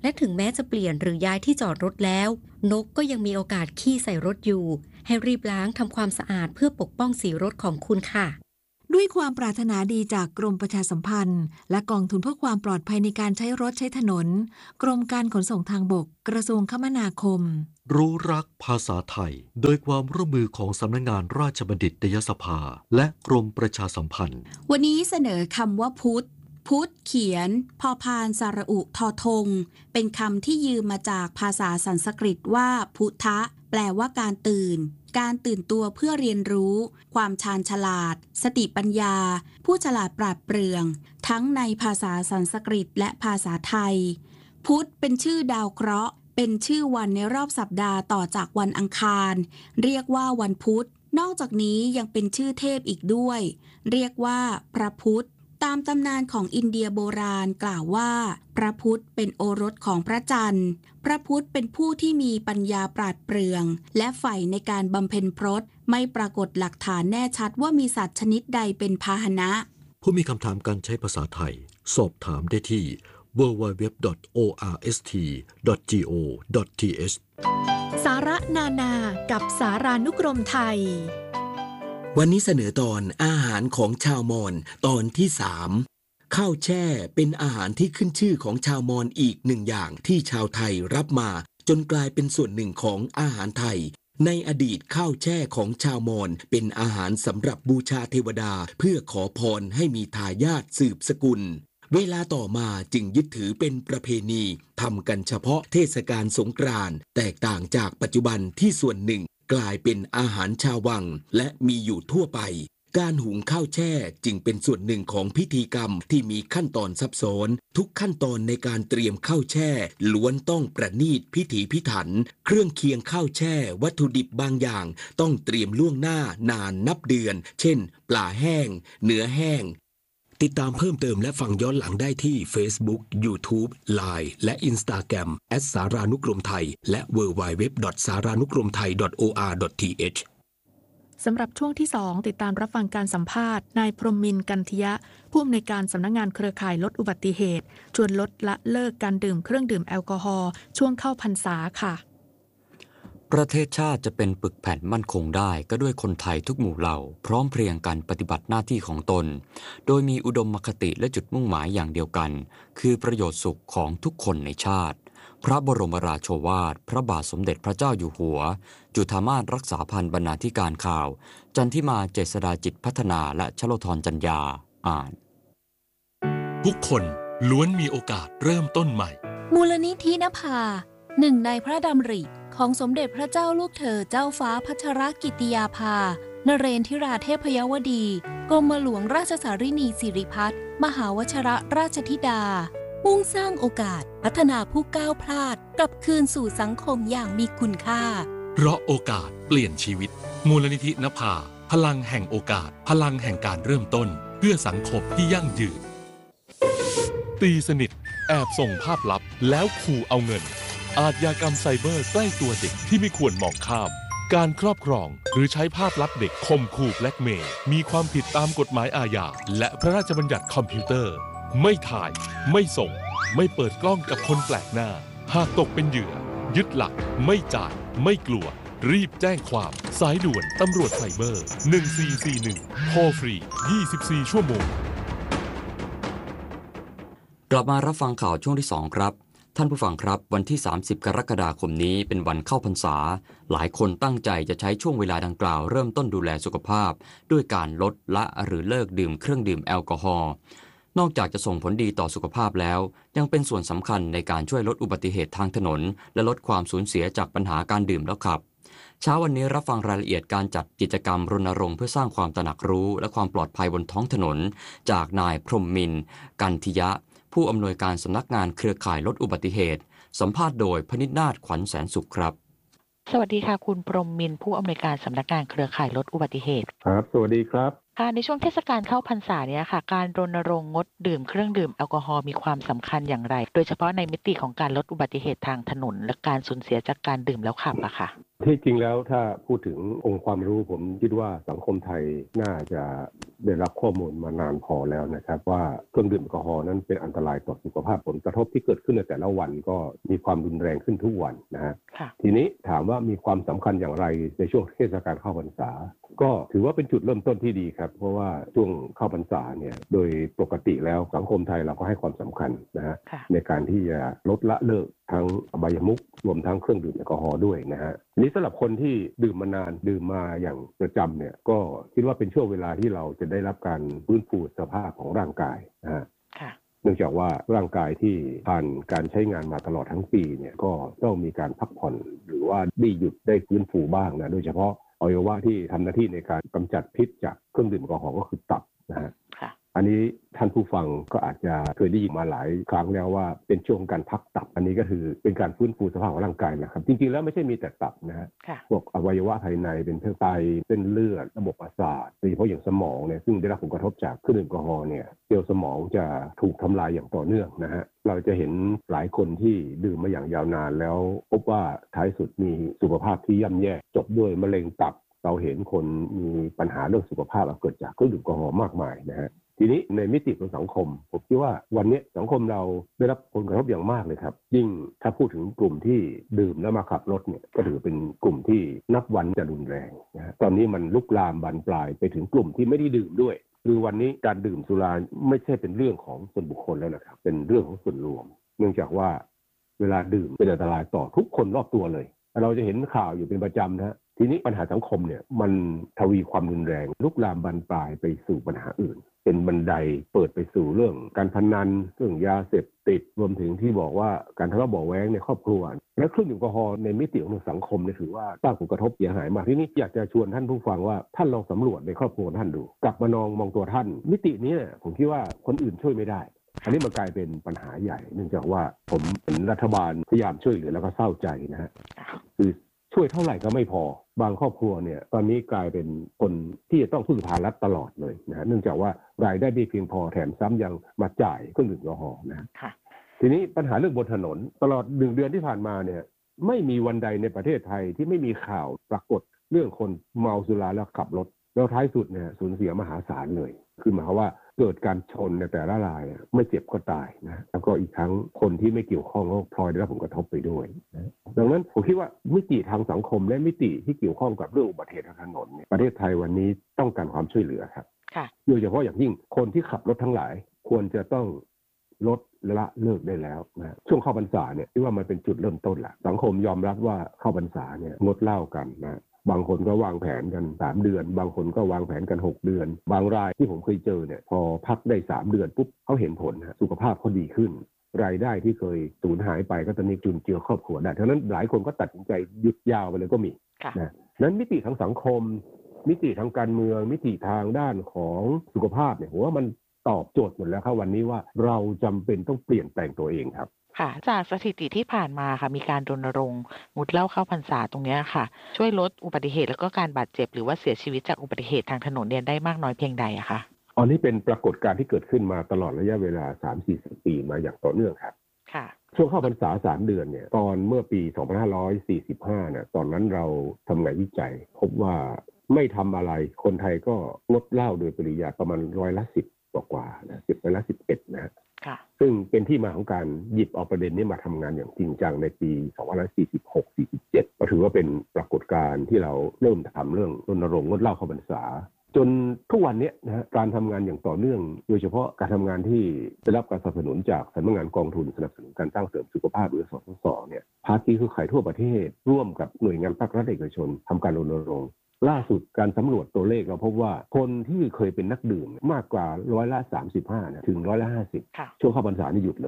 และถึงแม้จะเปลี่ยนหรือย้ายที่จอดรถแล้วนกก็ยังมีโอกาสขี้ใส่รถอยู่ให้รีบล้างทำความสะอาดเพื่อปกป้องสีรถของคุณค่ะด้วยความปรารถนาดีจากกรมประชาสัมพันธ์และกองทุนเพื่อความปลอดภัยในการใช้รถใช้ถนนกรมการขนส่งทางบกกระทรวงคมนาคมรู้รักภาษาไทยโดยความร่วมมือของสำนักงานราชบัณฑิตยสภาและกรมประชาสัมพันธ์วันนี้เสนอคำว่าพุทธพุทธเขียนพอพานสระอุทอทงเป็นคำที่ยืมมาจากภาษาสันสกฤตว่าพุทธะแปลว่าการตื่นการตื่นตัวเพื่อเรียนรู้ความชาญฉลาดสติปัญญาผู้ฉลาดปราดเปรื่องทั้งในภาษาสันสกฤตและภาษาไทยพุธเป็นชื่อดาวเคราะห์เป็นชื่อวันในรอบสัปดาห์ต่อจากวันอังคารเรียกว่าวันพุธนอกจากนี้ยังเป็นชื่อเทพอีกด้วยเรียกว่าพระพุธตามตำนานของอินเดียโบราณกล่าวว่าพระพุธเป็นโอรสของพระจันทร์พระพุธเป็นผู้ที่มีปัญญาปราดเปรื่องและใฝ่ในการบำเพ็ญพรตไม่ปรากฏหลักฐานแน่ชัดว่ามีสัตว์ชนิดใดเป็นพาหนะผู้มีคำถามการใช้ภาษาไทยสอบถามได้ที่ ดับเบิลยู ดับเบิลยู ดับเบิลยู ดอท โอ อาร์ เอส ที ดอท จี โอ ดอท ที เอชสาระนานากับสารานุกรมไทยวันนี้เสนอตอนอาหารของชาวมอญตอนที่สามข้าวแช่เป็นอาหารที่ขึ้นชื่อของชาวมอญอีกหนึ่งอย่างที่ชาวไทยรับมาจนกลายเป็นส่วนหนึ่งของอาหารไทยในอดีตข้าวแช่ของชาวมอญเป็นอาหารสำหรับบูชาเทวดาเพื่อขอพรให้มีทายาทสืบสกุลเวลาต่อมาจึงยึดถือเป็นประเพณีทำกันเฉพาะเทศกาลสงกรานต์แตกต่างจากปัจจุบันที่ส่วนหนึ่งกลายเป็นอาหารชาววังและมีอยู่ทั่วไปการหุงข้าวแช่จึงเป็นส่วนหนึ่งของพิธีกรรมที่มีขั้นตอนซับซ้อนทุกขั้นตอนในการเตรียมข้าวแช่ล้วนต้องประณีตพิถีพิถันเครื่องเคียงข้าวแช่วัตถุดิบบางอย่างต้องเตรียมล่วงหน้านานนับเดือนเช่นปลาแห้งเนื้อแห้งติดตามเพิ่มเติมและฟังย้อนหลังได้ที่ Facebook YouTube ไลน์ และ Instagram แอท สารานุกรมไทยและ ดับเบิลยู ดับเบิลยู ดับเบิลยู ดอท สารานุกรมไทย ดอท โอ อาร์ ดอท ที เอชสำหรับช่วงที่สองติดตามรับฟังการสัมภาษณ์นายพรหมินทร์กันทยะผู้อำนวยการสำนักงานเครือข่ายลดอุบัติเหตุชวนลดละเลิกการดื่มเครื่องดื่มแอลกอฮอล์ช่วงเข้าพรรษาค่ะประเทศชาติจะเป็นปึกแผ่นมั่นคงได้ก็ด้วยคนไทยทุกหมู่เหล่าพร้อมเพรียงกันปฏิบัติหน้าที่ของตนโดยมีอุดมคติและจุดมุ่งหมายอย่างเดียวกันคือประโยชน์สุขของทุกคนในชาติพระบรมราโชวาทพระบาทสมเด็จพระเจ้าอยู่หัวจุฑามาสรักษาพันธ์บรรณาธิการข่าวจันทิมาเจษฎาจิตพัฒนาและชโลธรจัญญาอ่านทุกคนล้วนมีโอกาสเริ่มต้นใหม่มูลนิธินภาหนึ่งในพระดำริของสมเด็จพระเจ้าลูกเธอเจ้าฟ้าพัชรกิติยาภานเรนทิราเทพยวดีกรมหลวงราชสารินีสิริพัฒน์มหาวชรราชธิดามุ่งสร้างโอกาสพัฒนาผู้ก้าวพลาดกลับคืนสู่สังคมอย่างมีคุณค่าเพราะโอกาสเปลี่ยนชีวิตมูลนิธินภาพลังแห่งโอกาสพลังแห่งการเริ่มต้นเพื่อสังคมที่ยั่งยืนตีสนิทแอบส่งภาพลับแล้วขู่เอาเงินอาชญากรรมไซเบอร์ใกล้ตัวเด็กที่ไม่ควรมองข้ามการครอบครองหรือใช้ภาพลับเด็กข่มขู่แบล็กเมย์มีความผิดตามกฎหมายอาญาและพระราชบัญญัติคอมพิวเตอร์ไม่ถ่ายไม่ส่งไม่เปิดกล้องกับคนแปลกหน้าหากตกเป็นเหยื่อยึดหลักไม่จ่ายไม่กลัวรีบแจ้งความสายด่วนตำรวจไซเบอร์หนึ่งสี่สี่หนึ่งโทรฟรียี่สิบสี่ชั่วโมงกลับมารับฟังข่าวช่วงที่สองครับท่านผู้ฟังครับวันที่สามสิบกรกฎาคมนี้เป็นวันเข้าพรรษาหลายคนตั้งใจจะใช้ช่วงเวลาดังกล่าวเริ่มต้นดูแลสุขภาพด้วยการลดละหรือเลิกดื่มเครื่องดื่มแอลกอฮอล์นอกจากจะส่งผลดีต่อสุขภาพแล้วยังเป็นส่วนสำคัญในการช่วยลดอุบัติเหตุทางถนนและลดความสูญเสียจากปัญหาการดื่มแล้วขับเช้าวันนี้รับฟังรายละเอียดการจัดกิจกรรมรณรงค์เพื่อสร้างความตระหนักรู้และความปลอดภัยบนท้องถนนจากนายพรหมินทร์กันทยะผู้อำนวยการสำนักงานเครือข่ายลดอุบัติเหตุสัมภาษณ์โดยพนิษฐ์นาถขวัญแสนสุขครับสวัสดีค่ะคุณพรหมินทร์ผู้อำนวยการสำนักงานเครือข่ายลดอุบัติเหตุครับสวัสดีครับค่ะในช่วงเทศกาลเข้าพรรษาเนี่ยค่ะการรณรงค์งดดื่มเครื่องดื่มแอลกอฮอล์มีความสำคัญอย่างไรโดยเฉพาะในมิติของการลดอุบัติเหตุทางถนนและการสูญเสียจากการดื่มแล้วขับอะค่ะที่จริงแล้วถ้าพูดถึงองค์ความรู้ผมคิดว่าสังคมไทยน่าจะได้รับข้อมูลมานานพอแล้วนะครับว่าเครื่องดื่มแอลกอฮอล์นั้นเป็นอันตรายต่อสุขภาพผลกระทบที่เกิดขึ้นในแต่ละวันก็มีความรุนแรงขึ้นทุกวันนะฮะทีนี้ถามว่ามีความสำคัญอย่างไรในช่วงเทศกาลเข้าพรรษาก็ถือว่าเป็นจุดเริ่มต้นที่ดีครับเพราะว่าช่วงเข้าพรรษาเนี่ยโดยปกติแล้วสังคมไทยเราก็ให้ความสำคัญนะฮะในการที่จะลดละเลิกทั้งอบายมุขรวมทั้งเครื่องดื่มแอลกอฮอล์ด้วยนะฮะนี้สำหรับคนที่ดื่มมานานดื่มมาอย่างประจำเนี่ยก็คิดว่าเป็นช่วงเวลาที่เราจะได้รับการฟื้นฟูสภาพของร่างกายนะฮะเนื่องจากว่าร่างกายที่ผ่านการใช้งานมาตลอดทั้งปีเนี่ยก็ต้องมีการพักผ่อนหรือว่าได้หยุดได้ฟื้นฟูบ้างนะโดยเฉพาะอวัยวะที่ทำหน้าที่ในการกำจัดพิษจากเครื่องดื่มแอลกอฮอล์ก็คือตับนะฮะอันนี้ท่านผู้ฟังก็อาจจะเคยได้ยินมาหลายครั้งแล้วว่าเป็นช่วงการพักตับอันนี้ก็คือเป็นการฟื้นฟูสภาพของร่างกายนะครับจริงๆแล้วไม่ใช่มีแต่ตับนะฮะพวกอวัยวะภายในเป็นเส้นไตเส้นเลือดระบบประสาทโดยเฉพาะอย่างสมองเนี่ยซึ่งได้รับผลกระทบจากเครื่องดื่มแอลกอฮอล์เนี่ยเซลล์สมองจะถูกทำลายอย่างต่อเนื่องนะฮะเราจะเห็นหลายคนที่ดื่มมาอย่างยาวนานแล้วพบว่าท้ายสุดมีสุขภาพที่ย่ำแย่จบด้วยมะเร็งตับเราเห็นคนมีปัญหาเรื่องสุขภาพเกิดจากเครื่องดื่มแอลกอฮอล์มากมายนะฮะทีนี้ในมิติของสังคมผมคิดว่าวันนี้สังคมเราได้รับผลกระทบอย่างมากเลยครับยิ่งถ้าพูดถึงกลุ่มที่ดื่มแล้วมาขับรถเนี่ยก็ถือเป็นกลุ่มที่นับวันจะรุนแรงนะฮะตอนนี้มันลุกลามบานปลายไปถึงกลุ่มที่ไม่ได้ดื่มด้วยคือวันนี้การดื่มสุราไม่ใช่เป็นเรื่องของส่วนบุคคลแล้วนะครับเป็นเรื่องของส่วนรวมเนื่องจากว่าเวลาดื่มเป็นอันตรายต่อทุกคนรอบตัวเลยเราจะเห็นข่าวอยู่เป็นประจำนะฮะทีนี้ปัญหาสังคมเนี่ยมันทวีความรุนแรงลุกลามบานปลายไปสู่ปัญหาอื่นเป็นบันไดเปิดไปสู่เรื่องการพนันเรื่องยาเสพติดรวมถึงที่บอกว่าการทะเลาะเบาะแว้งในครอบครัวและเครื่องดื่มแอลกอฮอล์ในมิติของสังคมเนี่ยถือว่าสร้างผลกระทบเสียหายมากทีนี้อยากจะชวนท่านผู้ฟังว่าท่านลองสำรวจในครอบครัวท่านดูกลับมานองมองตัวท่านมิตินี้ผมคิดว่าคนอื่นช่วยไม่ได้อันนี้มันกลายเป็นปัญหาใหญ่เนื่องจากว่าผมเป็นรัฐบาลพยายามช่วยเหลือแล้วก็เศร้าใจนะฮะคือช่วยเท่าไหร่ก็ไม่พอบางครอบครัวเนี่ยตอนนี้กลายเป็นคนที่จะต้องพึ่งพารัฐตลอดเลยนะเนื่องจากว่ารายได้ไม่เพียงพอแถมซ้ำยังมาจ่ายเครื่องดื่มแอลกอฮอล์นะทีนี้ปัญหาเรื่องบนถนนตลอดหนึ่งเดือนที่ผ่านมาเนี่ยไม่มีวันใดในประเทศไทยที่ไม่มีข่าวปรากฏเรื่องคนเมาสุราแล้วขับรถแล้วท้ายสุดเนี่ยสูญเสียมหาศาลเลยคือหมายความว่าเกิดการชนในแต่ละรายไม่เจ็บก็ตายนะแล้วก็อีกทั้งคนที่ไม่เกี่ยวข้องก็พลอยได้รับผลกระทบไปด้วยนะดังนั้นผมคิดว่ามิติทางสังคมและมิติที่เกี่ยวข้องกับเรื่องอุบัติเหตุทางถนนประเทศไทยวันนี้ต้องการความช่วยเหลือครับโดยเฉพาะอย่างยิ่งคนที่ขับรถทั้งหลายควรจะต้องลดละเลิกได้แล้วนะช่วงเข้าพรรษาเนี่ยที่ว่ามันเป็นจุดเริ่มต้นแหละสังคมยอมรับว่าเข้าพรรษาเนี่ยงดเหล้ากันนะบางคนก็วางแผนกันสามเดือนบางคนก็วางแผนกันหกเดือนบางรายที่ผมเคยเจอเนี่ยพอพักได้สามเดือนปุ๊บเขาเห็นผลนะสุขภาพเขาดีขึ้นรายได้ที่เคยสูญหายไปก็ตอนนี้จุนเจือครอบครัวได้ทั้งนั้นหลายคนก็ตัดสินใจหยุดยาวไปเลยก็มีนะนั้นมิติทางสังคมมิติทางการเมืองมิติทางด้านของสุขภาพเนี่ยผมว่ามันตอบโจทย์หมดแล้วครับวันนี้ว่าเราจำเป็นต้องเปลี่ยนแปลงตัวเองครับค่ะจากสถิติที่ผ่านมาค่ะมีการรณรงค์งดเหล้าเข้าพรรษาตรงนี้ค่ะช่วยลดอุบัติเหตุแล้วก็การบาดเจ็บหรือว่าเสียชีวิตจากอุบัติเหตุทางถนนเนี่ยได้มากน้อยเพียงใดอะคะอันนี้เป็นปรากฏการณ์ที่เกิดขึ้นมาตลอดระยะเวลา สามถึงสี่ ปีมาอย่างต่อเนื่องครับค่ะช่วงเข้าพรรษาสามเดือนเนี่ยตอนเมื่อปีสองพันห้าร้อยสี่สิบห้าเนี่ยตอนนั้นเราทำงานวิจัยพบว่าไม่ทำอะไรคนไทยก็งดเหล้าโดยปริยายประมาณร้อยละสิบกว่าๆนะสิบร้อยละสิบเอ็ดนะซึ่งเป็นที่มาของการหยิบเอาประเด็นนี้มาทำงานอย่างจริงจังในปีสองพันห้าร้อยสี่สิบหก สี่สิบเจ็ดก็ถือว่าเป็นปรากฏการณ์ที่เราเริ่มทำเรื่องรณรงค์งดเหล้าเข้าพรรษาจนทุกวันนี้นะฮะการทำงานอย่างต่อเนื่องโดยเฉพาะการทำงานที่ได้รับการสนับสนุนจากสำนักงานกองทุนสนับสนุนการสร้างเสริมสุขภาพหรือสสสเนี่ยภาคีเครือข่ายทั่วประเทศร่วมกับหน่วยงานภาครัฐเอกชนทำการรณรงค์ล่าสุดการสำรวจตัวเลขเราพบว่าคนที่เคยเป็นนักดื่มมากกว่าร้อยละสามสิบห้านะถึงร้อยละห้าสิบช่วงเข้าพรรษานี่หยุดเลย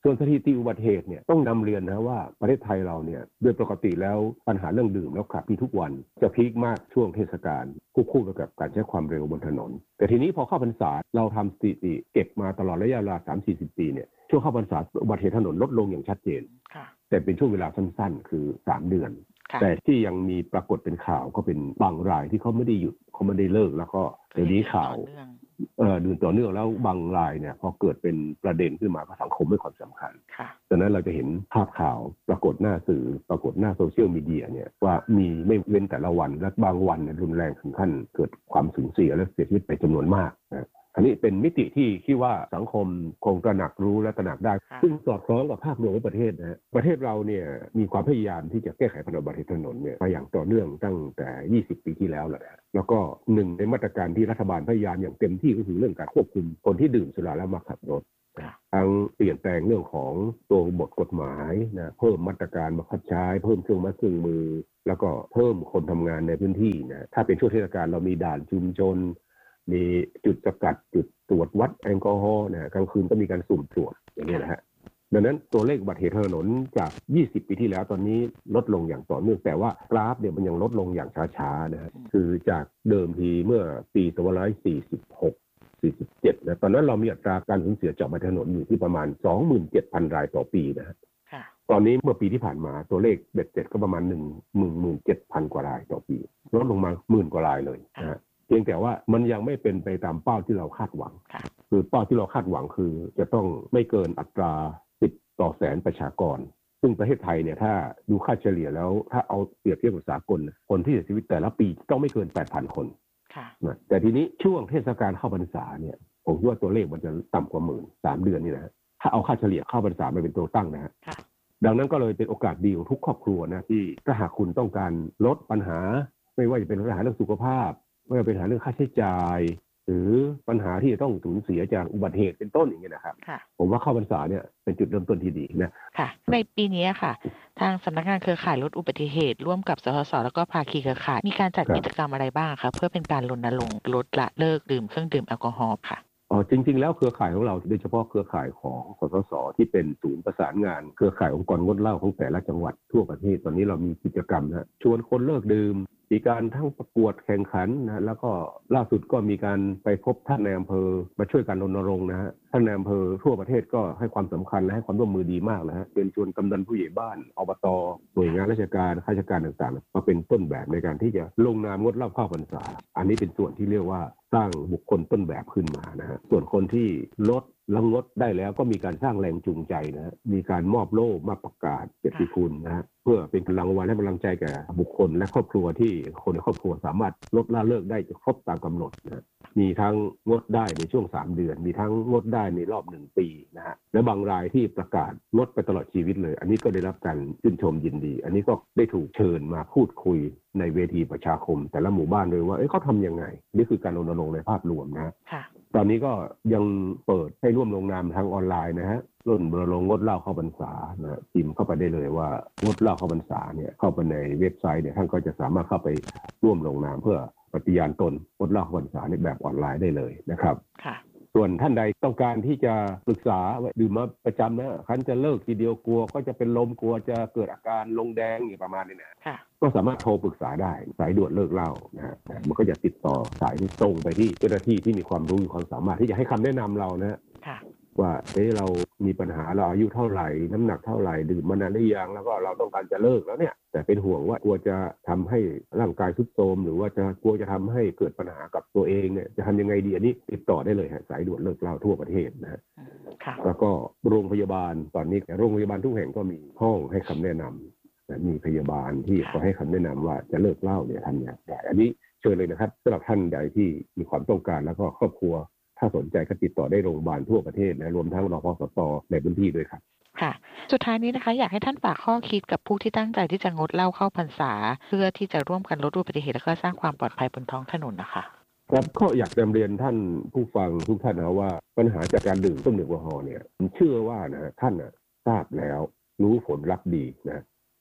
ส่วนสถิติอุบัติเหตุเนี่ยต้องนำเรียนนะว่าประเทศไทยเราเนี่ยโดยปกติแล้วปัญหาเรื่องดื่มแล้วขับที่ทุกวันจะพีคมากช่วงเทศกาลควบคู่กับการใช้ความเร็วบนถนนแต่ทีนี้พอเข้าพรรษาเราทำสถิติเก็บมาตลอดระยะเวลา สามถึงสี่สิบ ปีเนี่ยช่วงเข้าพรรษาอุบัติเหตุถนนลดลงอย่างชัดเจนแต่เป็นช่วงเวลาสั้นๆคือสามเดือนแต่ที่ยังมีปรากฏเป็นข่าวก็เป็นบางรายที่เขาไม่ได้หยุดเขาไม่ได้เลิกแล้วก็เดี๋ยวนี้ข่าวเอ่อดื่มต่อเนื่องแล้วบางรายเนี่ยพอเกิดเป็นประเด็นขึ้นมาก็สังคมให้ความสำคัญดังนั้นเราจะเห็นภาพข่าวปรากฏหน้าสื่อปรากฏหน้าโซเชียลมีเดียเนี่ยว่ามีไม่เว้นแต่ละวันและบางวันเนี่ยรุนแรงถึงขั้นเกิดความสูญเสียและเสียชีวิตไปจำนวนมากนะอันนี้เป็นมิติที่คิดว่าสังคมคงตระหนักรู้และตระหนักได้ซึ่งสอดคล้องกับภาพรวมของประเทศนะฮะประเทศเราเนี่ยมีความพยายามที่จะแก้ไขปัญหาอุบัติเหตุถนนเนี่ยมาอย่างต่อเนื่องตั้งแต่ยี่สิบปีที่แล้วแหละแล้วก็หนึ่งในมาตรการที่รัฐบาลพยายามอย่างเต็มที่ก็คือเรื่องการควบคุมคนที่ดื่มสุราแล้วมาขับรถทั้งเปลี่ยนแปลงเรื่องของตัวบทกฎหมายนะเพิ่มมาตรการบังคับใช้เพิ่มเครื่องไม้เครื่องมือแล้วก็เพิ่มคนทำงานในพื้นที่นะถ้าเป็นช่วงเทศกาลเรามีด่านชุมชนมีจุดสกัดจุดตรวจวัดแอลกอฮอล์นะกลางคืนก็มีการสุ่มตรวจอย่างนี้นะฮะดังนั้นตัวเลขอุบัติเหตุถนนจากยี่สิบปีที่แล้วตอนนี้ลดลงอย่างต่อเนื่องแต่ว่ากราฟเนี่ยมันยังลดลงอย่างช้าๆนะฮะคือจากเดิมทีเมื่อปีสองพันห้าร้อยสี่สิบหก สี่สิบเจ็ดนะตอนนั้นเรามีอัตราการสูญเสียจากอุบัติเหตุถนนอยู่ที่ประมาณ สองหมื่นเจ็ดพัน รายต่อปีนะฮะตอนนี้เมื่อปีที่ผ่านมาตัวเลขเบ็ดเสร็จก็ประมาณ หนึ่งหมื่นเจ็ดพัน กว่ารายต่อปีลดลงมาหมื่นกว่ารายเลยนะฮะเพียงแต่ว่ามันยังไม่เป็นไปตามเป้าที่เราคาดหวังคือเป้าที่เราคาดหวังคือจะต้องไม่เกินอัตราสิบต่อแสนประชากรซึ่งประเทศไทยเนี่ยถ้าดูค่าเฉลี่ยแล้วถ้าเอาเปรียบเทียบกับสากลคนที่เสียชีวิตแต่ละปีต้องไม่เกิน แปดพัน คนนะแต่ทีนี้ช่วงเทศกาลเข้าพรรษาเนี่ยผมคิดว่าตัวเลขมันจะต่ำกว่าหมื่นสามเดือนนี่นะถ้าเอาค่าเฉลี่ยเข้าพรรษามาเป็นตัวตั้งนะฮะดังนั้นก็เลยเป็นโอกาสดีของทุกครอบครัวนะที่ถ้าหากคุณต้องการลดปัญหาไม่ว่าจะเป็นปัญหาเรื่องสุขภาพไม่ว่าเป็นปัญหาเรื่องค่าใช้จ่ายหรือปัญหาที่จะต้องสูญเสียจากอุบัติเหตุเป็นต้นอย่างเงี้ยนะครับผมว่าเข้าพรรษาเนี่ยเป็นจุดเริ่มต้นที่ดีนะค่ะในปีนี้ค่ะทางสำนักงานเครือข่ายลดอุบัติเหตุร่วมกับสทศแล้วก็ภาคีเครือข่ายมีการจัดกิจกรรมอะไรบ้างคะเพื่อเป็นการรณรงค์ลดละเลิกดื่มเครื่องดื่มแอลกอฮอล์ค่ะอ๋อจริงๆแล้วเครือข่ายของเราโดยเฉพาะเครือข่ายของสทศที่เป็นศูนย์ประสานงานเครือข่ายองค์กรงดเหล้าของแต่ละจังหวัดทั่วประเทศตอนนี้เรามีกิจกรรมนะชวนคนเลิกดื่มมีการทั้งประกวดแข่งขันนะแล้วก็ล่าสุดก็มีการไปพบท่านในอำเภอมาช่วยกันรณรงค์นะฮะท่านในอำเภอทั่วประเทศก็ให้ความสำคัญและให้ความร่วมมือดีมากนะฮะเป็นชวนกำนันผู้ใหญ่บ้านอบตหน่วยงานราชการข้าราชการต่างๆมาเป็นต้นแบบในการที่จะลงนามงดเหล้าเข้าพรรษาอันนี้เป็นส่วนที่เรียกว่าสร้างบุคคลต้นแบบขึ้นมานะฮะส่วนคนที่ลดและงดได้แล้วก็มีการสร้างแรงจูงใจนะฮะมีการมอบโล่มาประกาศเกียรติคุณนะฮะเพื่อเป็นกำลังวันให้กำลังใจแก่บุคคลและครอบครัวที่คนในครอบครัวสามารถลดละเลิกได้จะครบตามกำหนดนะมีทั้งงดได้ในช่วงสามเดือนมีทั้งงดได้ในรอบหนึ่งปีนะฮะและบางรายที่ประกาศงดไปตลอดชีวิตเลยอันนี้ก็ได้รับการชื่นชมยินดีอันนี้ก็ได้ถูกเชิญมาพูดคุยในเวทีประชาคมแต่ละหมู่บ้านเลยว่าเอ้ยเขาทำยังไงนี่คือการรณรงค์ในภาพรวมนะตอนนี้ก็ยังเปิดให้ร่วมลงนามทางออนไลน์นะฮะร่วมรณรงค์งดเหล้าเข้าพรรษานะพิมพ์เข้าไปได้เลยว่างดเหล้าเข้าพรรษาเนี่ยเข้าไปในเว็บไซต์เนี่ยท่านก็จะสามารถเข้าไปร่วมลงนามเพื่อปฏิญาณตนงดเหล้าเข้าพรรษาในแบบออนไลน์ได้เลยนะครับส่วนท่านใดต้องการที่จะปรึกษาดื่มมาประจำนะคันจะเลิกทีเดียวกลัวก็จะเป็นลมกลัวจะเกิดอาการลงแดงอย่างประมาณนี้นะก็สามารถโทรปรึกษาได้สายด่วนเลิกเหล้านะฮะมันก็จะติดต่อสายที่ตรงไปที่เจ้าหน้าที่ที่มีความรู้มีความสามารถที่จะให้คำแนะนำเรานะว่าเอ้เรามีปัญหาเราอายุเท่าไหร่น้ำหนักเท่าไหร่ดื่มมานานหรือยังแล้วก็เราต้องการจะเลิกแล้วเนี่ยแต่เป็นห่วงว่ากลัวจะทำให้ร่างกายทรุดโทรมหรือว่าจะกลัวจะทำให้เกิดปัญหากับตัวเองเนี่ยจะทำยังไงดีอันนี้ติดต่อได้เลยฮะสายด่วนเลิกเหล้าทั่วประเทศนะฮะแล้วก็โรงพยาบาลตอนนี้โรงพยาบาลทุกแห่งก็มีห้องให้คำแนะนำมีพยาบาลที่เขาให้คำแนะนำว่าจะเลิกเหล้าเนี่ยทำอย่างไรอันนี้เชิญเลยนะครับสำหรับท่านใดที่มีความต้องการแล้วก็ครอบครัวถ้าสนใจก็ติดต่อได้โรงพยาบาลทั่วประเทศนะรวมทั้งรพสตในพื้นที่ด้วยครับค่ะสุดท้ายนี้นะคะอยากให้ท่านฝากข้อคิดกับผู้ที่ตั้งใจที่จะงดเหล้าเข้าพรรษาเพื่อที่จะร่วมกันลดอุบัติเหตุและก็สร้างความปลอดภัยบนท้องถนนนะคะครับก็อยากนำเรียนท่านผู้ฟังทุกท่านนะว่าปัญหาจากการดื่มเครื่องดื่มแอลกอฮอล์เนี่ยผมเชื่อว่านะท่านนะทราบแล้วรู้ผลลัพธ์ดีนะ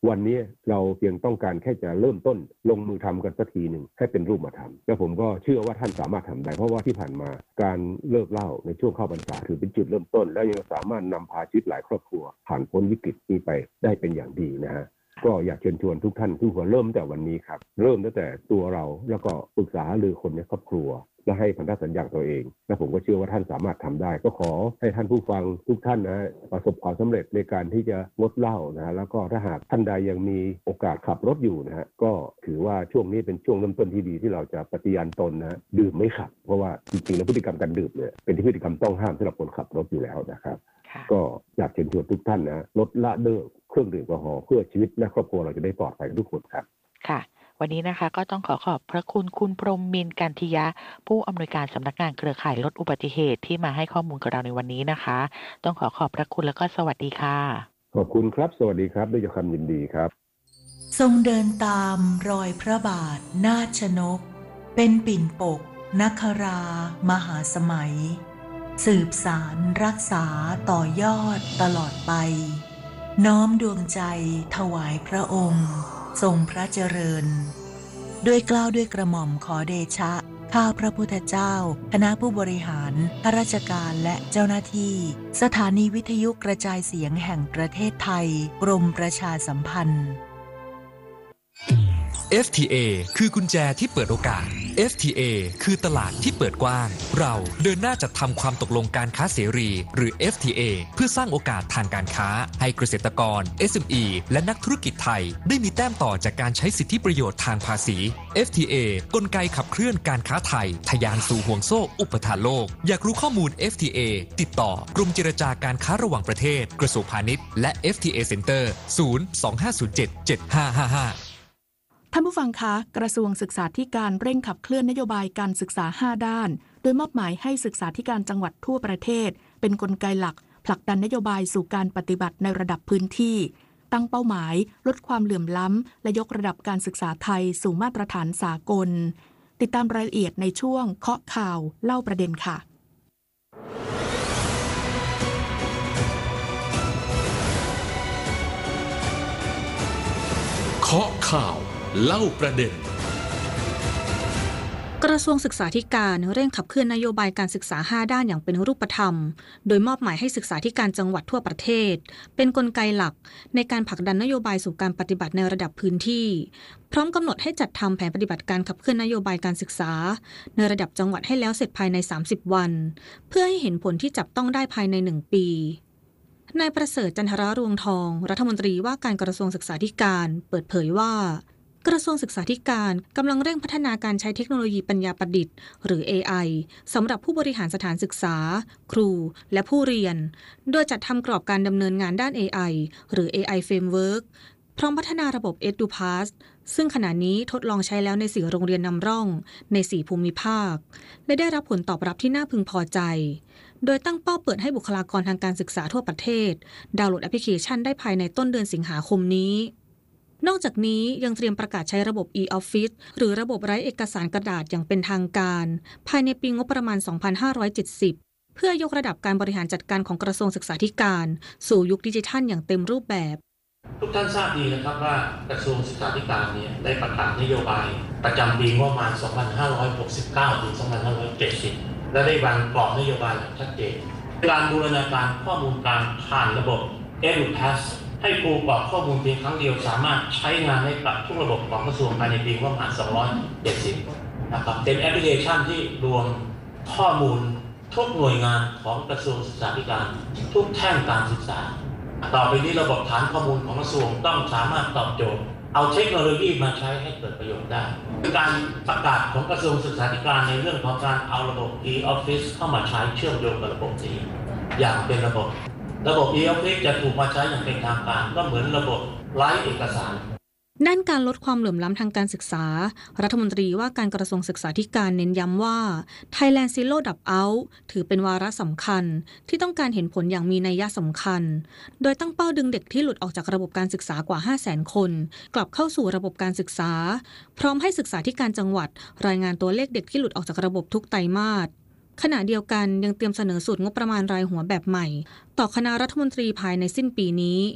วันนี้เราเพียงต้องการแค่จะเริ่มต้นลงมือทำกันสักทีหนึ่งให้เป็นรูปธรรมแล้วผมก็เชื่อว่าท่านสามารถทำได้เพราะว่าที่ผ่านมาการเลิกเหล้าในช่วงเข้าพรรษาถือเป็นจุดเริ่มต้นและยังสามารถนำพาชีวิตหลายครอบครัวผ่านพ้นวิกฤตนี้ไปได้เป็นอย่างดีนะฮะก็อยากเชิญชวนทุกท่านทุกคนเริ่มแต่วันนี้ครับเริ่มตั้งแต่ตัวเราแล้วก็ปรึกษาหารือคนในครอบครัวและให้พันธสัญญาตัวเองและผมก็เชื่อว่าท่านสามารถทำได้ก็ขอให้ท่านผู้ฟังทุกท่านนะประสบความสำเร็จในการที่จะงดเหล้านะแล้วก็ถ้าหากท่านใดยังมีโอกาสขับรถอยู่นะฮะก็ถือว่าช่วงนี้เป็นช่วงเริ่มต้นที่ดีที่เราจะปฏิญาณตนนะดื่มไม่ขับเพราะว่าจริงๆแล้วพฤติกรรมการดื่มเนี่ยเป็นพฤติกรรมต้องห้ามสำหรับคนขับรถอยู่แล้วนะครับก็อยากเชิญชวนทุกท่านนะลดละเลิกเครื่องดื่มแอลกอฮอล์เพื่อชีวิตและครอบครัวเราจะได้ปลอดภัยทุกคนครับค่ะวันนี้นะคะก็ต้องขอขอบพระคุณคุณพรหมมินทร์กันทิยะผู้อำนวยการสำนักงานเครือข่ายลดอุบัติเหตุที่มาให้ข้อมูลกับเราในวันนี้นะคะต้องขอขอบพระคุณแล้วก็สวัสดีค่ะขอบคุณครับสวัสดีครับด้วยความยินดีครับทรงเดินตามรอยพระบาทนาชนกเป็นปิ่นปกนครามหาสมัยสืบสารรักษาต่อยอดตลอดไปน้อมดวงใจถวายพระองค์ทรงพระเจริญด้วยเกล้าด้วยกระหม่อมขอเดชะข้าพระพุทธเจ้าคณะผู้บริหารข้าราชการและเจ้าหน้าที่สถานีวิทยุกระจายเสียงแห่งประเทศไทยกรมประชาสัมพันธ์เอฟ ที เอ คือกุญแจที่เปิดโอกาส เอฟ ที เอ คือตลาดที่เปิดกว้างเราเดินหน้าจัดทำความตกลงการค้าเสรีหรือ เอฟ ที เอ เพื่อสร้างโอกาสทางการค้าให้เกษตรกร เอส เอ็ม อี และนักธุรกิจไทยได้มีแต้มต่อจากการใช้สิทธิประโยชน์ทางภาษี เอฟ ที เอ กลไกขับเคลื่อนการค้าไทยทะยานสู่ห่วงโซ่อุปทานโลกอยากรู้ข้อมูล เอฟ ที เอ ติดต่อกรมเจรจาการค้าระหว่างประเทศกระทรวงพาณิชย์และ เอฟ ที เอ Center ศูนย์ สอง ห้า ศูนย์ เจ็ด เจ็ด ห้า ห้า ห้าท่านผู้ฟังคะกระทรวงศึกษาธิการเร่งขับเคลื่อนนโยบายการศึกษาห้าด้านโดยมอบหมายให้ศึกษาธิการจังหวัดทั่วประเทศเป็นกลไกหลักผลักดันนโยบายสู่การปฏิบัติในระดับพื้นที่ตั้งเป้าหมายลดความเหลื่อมล้ำและยกระดับการศึกษาไทยสู่มาตรฐานสากลติดตามรายละเอียดในช่วงเคาะข่าวเล่าประเด็นค่ะเคาะข่าวเล่าประเด็นกระทรวงศึกษาธิการเร่งขับเคลื่อนนโยบายการศึกษาห้าด้านอย่างเป็นรูปธรรมโดยมอบหมายให้ศึกษาธิการจังหวัดทั่วประเทศเป็นกลไกหลักในการผลักดันนโยบายสู่การปฏิบัติในระดับพื้นที่พร้อมกำหนดให้จัดทำแผนปฏิบัติการขับเคลื่อนนโยบายการศึกษาในระดับจังหวัดให้แล้วเสร็จภายในสามสิบวันเพื่อให้เห็นผลที่จับต้องได้ภายในหนึ่งปีนายประเสริฐจันทรารวงทองรัฐมนตรีว่าการกระทรวงศึกษาธิการเปิดเผยว่ากระทรวงศึกษาธิการกำลังเร่งพัฒนาการใช้เทคโนโลยีปัญญาประดิษฐ์หรือ เอ ไอ สำหรับผู้บริหารสถานศึกษาครูและผู้เรียนโดยจัดทำกรอบการดำเนินงานด้าน เอ ไอ หรือ เอ ไอ Framework พร้อมพัฒนาระบบ EduPass ซึ่งขณะนี้ทดลองใช้แล้วในสี่โรงเรียนนำร่องในสี่ภูมิภาคและได้รับผลตอบรับที่น่าพึงพอใจโดยตั้งเป้าเปิดให้บุคลากรทางการศึกษาทั่วประเทศดาวน์โหลดแอปพลิเคชันได้ภายในต้นเดือนสิงหาคมนี้นอกจากนี้ยังเตรียมประกาศใช้ระบบ e-office หรือระบบไร้เอกสารกระดาษอย่างเป็นทางการภายในปีงบประมาณ สองพันห้าร้อยเจ็ดสิบ เพื่อยกระดับการบริหารจัดการของกระทรวงศึกษาธิการสู่ยุคดิจิทัลอย่างเต็มรูปแบบทุกท่านทราบดีนะครับว่ากระทรวงศึกษาธิการเนี่ยได้ประกาศนโยบายประจำปีงบประมาณ สองพันห้าร้อยหกสิบเก้า ถึง สองพันห้าร้อยเจ็ดสิบ และได้วางกรอบนโยบายอย่างชัดเจนการบูรณาการข้อมูลกลางผ่านระบบ EduPass ให้ครูกรอกข้อมูลเพียงครั้งเดียวสามารถใช้งานได้กับทุกระบบของกระทรวงภายในปีงบประมาณ สองร้อยเจ็ดสิบ นะครับเป็นแอปพลิเคชันที่รวมข้อมูลทุกหน่วยงานของกระทรวงศึกษาธิการทุกแท่งการศึกษาต่อไปนี้ระบบฐานข้อมูลของกระทรวงต้องสามารถตอบโจทย์เอาเทคโนโลยีมาใช้ให้เกิดประโยชน์ได้การประกาศของกระทรวงศึกษาธิการในเรื่องของการเอาระบบ e-office เข้ามาใช้เชื่อมโยงกับระบบนี้อย่างเป็นระบบระบบ e-office จะถูกมาใช้อย่างเป็นทางการก็เหมือนระบบไร้เอกสารด้านการลดความเหลื่อมล้ำทางการศึกษารัฐมนตรีว่าการกระทรวงศึกษาธิการเน้นย้ำว่า Thailand Zero Dropout ถือเป็นวาระสำคัญที่ต้องการเห็นผลอย่างมีนัยสำคัญโดยตั้งเป้าดึงเด็กที่หลุดออกจากระบบการศึกษากว่า ห้าแสน คนกลับเข้าสู่ระบบการศึกษาพร้อมให้ศึกษาธิการจังหวัดรายงานตัวเลขเด็กที่หลุดออกจากระบบทุกไตรมาสขณะเดียวกันยังเตรียมเสนอสูตรงบประมาณรายหัวแบบใหม่ต่อคณะรัฐมนตรีภายในสิ้นปีนี้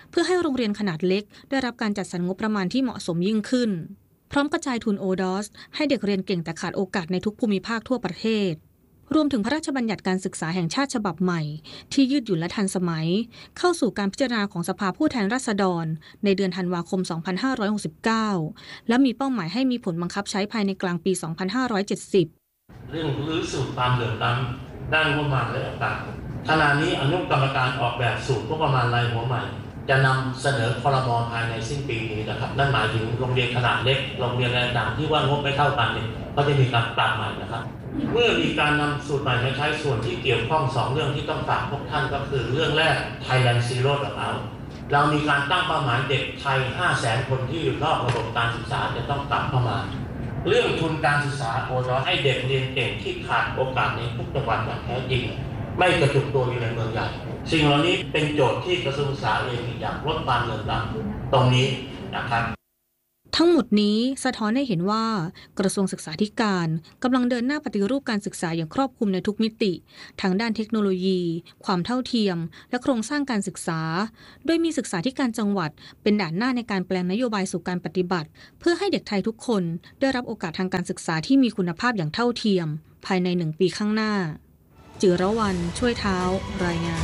เพื่อให้โรงเรียนขนาดเล็กได้รับการจัดสรรงบประมาณที่เหมาะสมยิ่งขึ้นพร้อมกระจายทุนโอดอสให้เด็กเรียนเก่งแต่ขาดโอกาสในทุกภูมิภาคทั่วประเทศรวมถึงพระราชบัญญัติการศึกษาแห่งชาติฉบับใหม่ที่ยืดหยุ่นและทันสมัยเข้าสู่การพิจารณาของสภาผู้แทนราษฎรในเดือนธันวาคม สองพันห้าร้อยหกสิบเก้า และมีเป้าหมายให้มีผลบังคับใช้ภายในกลางปี สองพันห้าร้อยเจ็ดสิบเรื่องรื้อสูตรความเหลื่อมล้ำด้านงบประมาณและต่างขณะนี้อนุกรรมการออกแบบสูตรงบประมาณรายหัวใหม่จะนำเสนอครม.ภายในสิ้นปีนี้นะครับนั่นหมายถึงโรงเรียนขนาดเล็กโรงเรียนต่างๆที่ว่างบไม่เท่ากันเนี่ยก็จะมีการปรับใหม่นะครับเมื่อมีการนำสูตรใหม่มาใช้ส่วนที่เกี่ยวข้องสองเรื่องที่ต้องฝากพวกท่านก็คือเรื่องแรก Thailand Zero Dropout เรามีการตั้งเป้าหมายเด็กไทย ห้าแสน คนที่อยู่นอกระบบการศึกษาจะต้องกลับเข้ามาเรื่องทุนการศึกษาโอดอให้เด็กเรียนเก่งที่ขาดโอกาสในทุกจังหวัดอย่างแท้จริงไม่กระจุกตัวอยู่ในเมืองใหญ่สิ่งเหล่านี้เป็นโจทย์ที่กระทรวงศึกษาเองอยากลดความเหลื่อมล้ำตรงนี้นะครับทั้งหมดนี้สะท้อนให้เห็นว่ากระทรวงศึกษาธิการกำลังเดินหน้าปฏิรูปการศึกษาอย่างครอบคลุมในทุกมิติทั้งด้านเทคโนโลยีความเท่าเทียมและโครงสร้างการศึกษาโดยมีศึกษาธิการจังหวัดเป็นด่านหน้าในการแปลงนโยบายสู่การปฏิบัติเพื่อให้เด็กไทยทุกคนได้รับโอกาสทางการศึกษาที่มีคุณภาพอย่างเท่าเทียมภายในหนึ่งปีข้างหน้าจิรวรรณช่วยเท้ารายงาน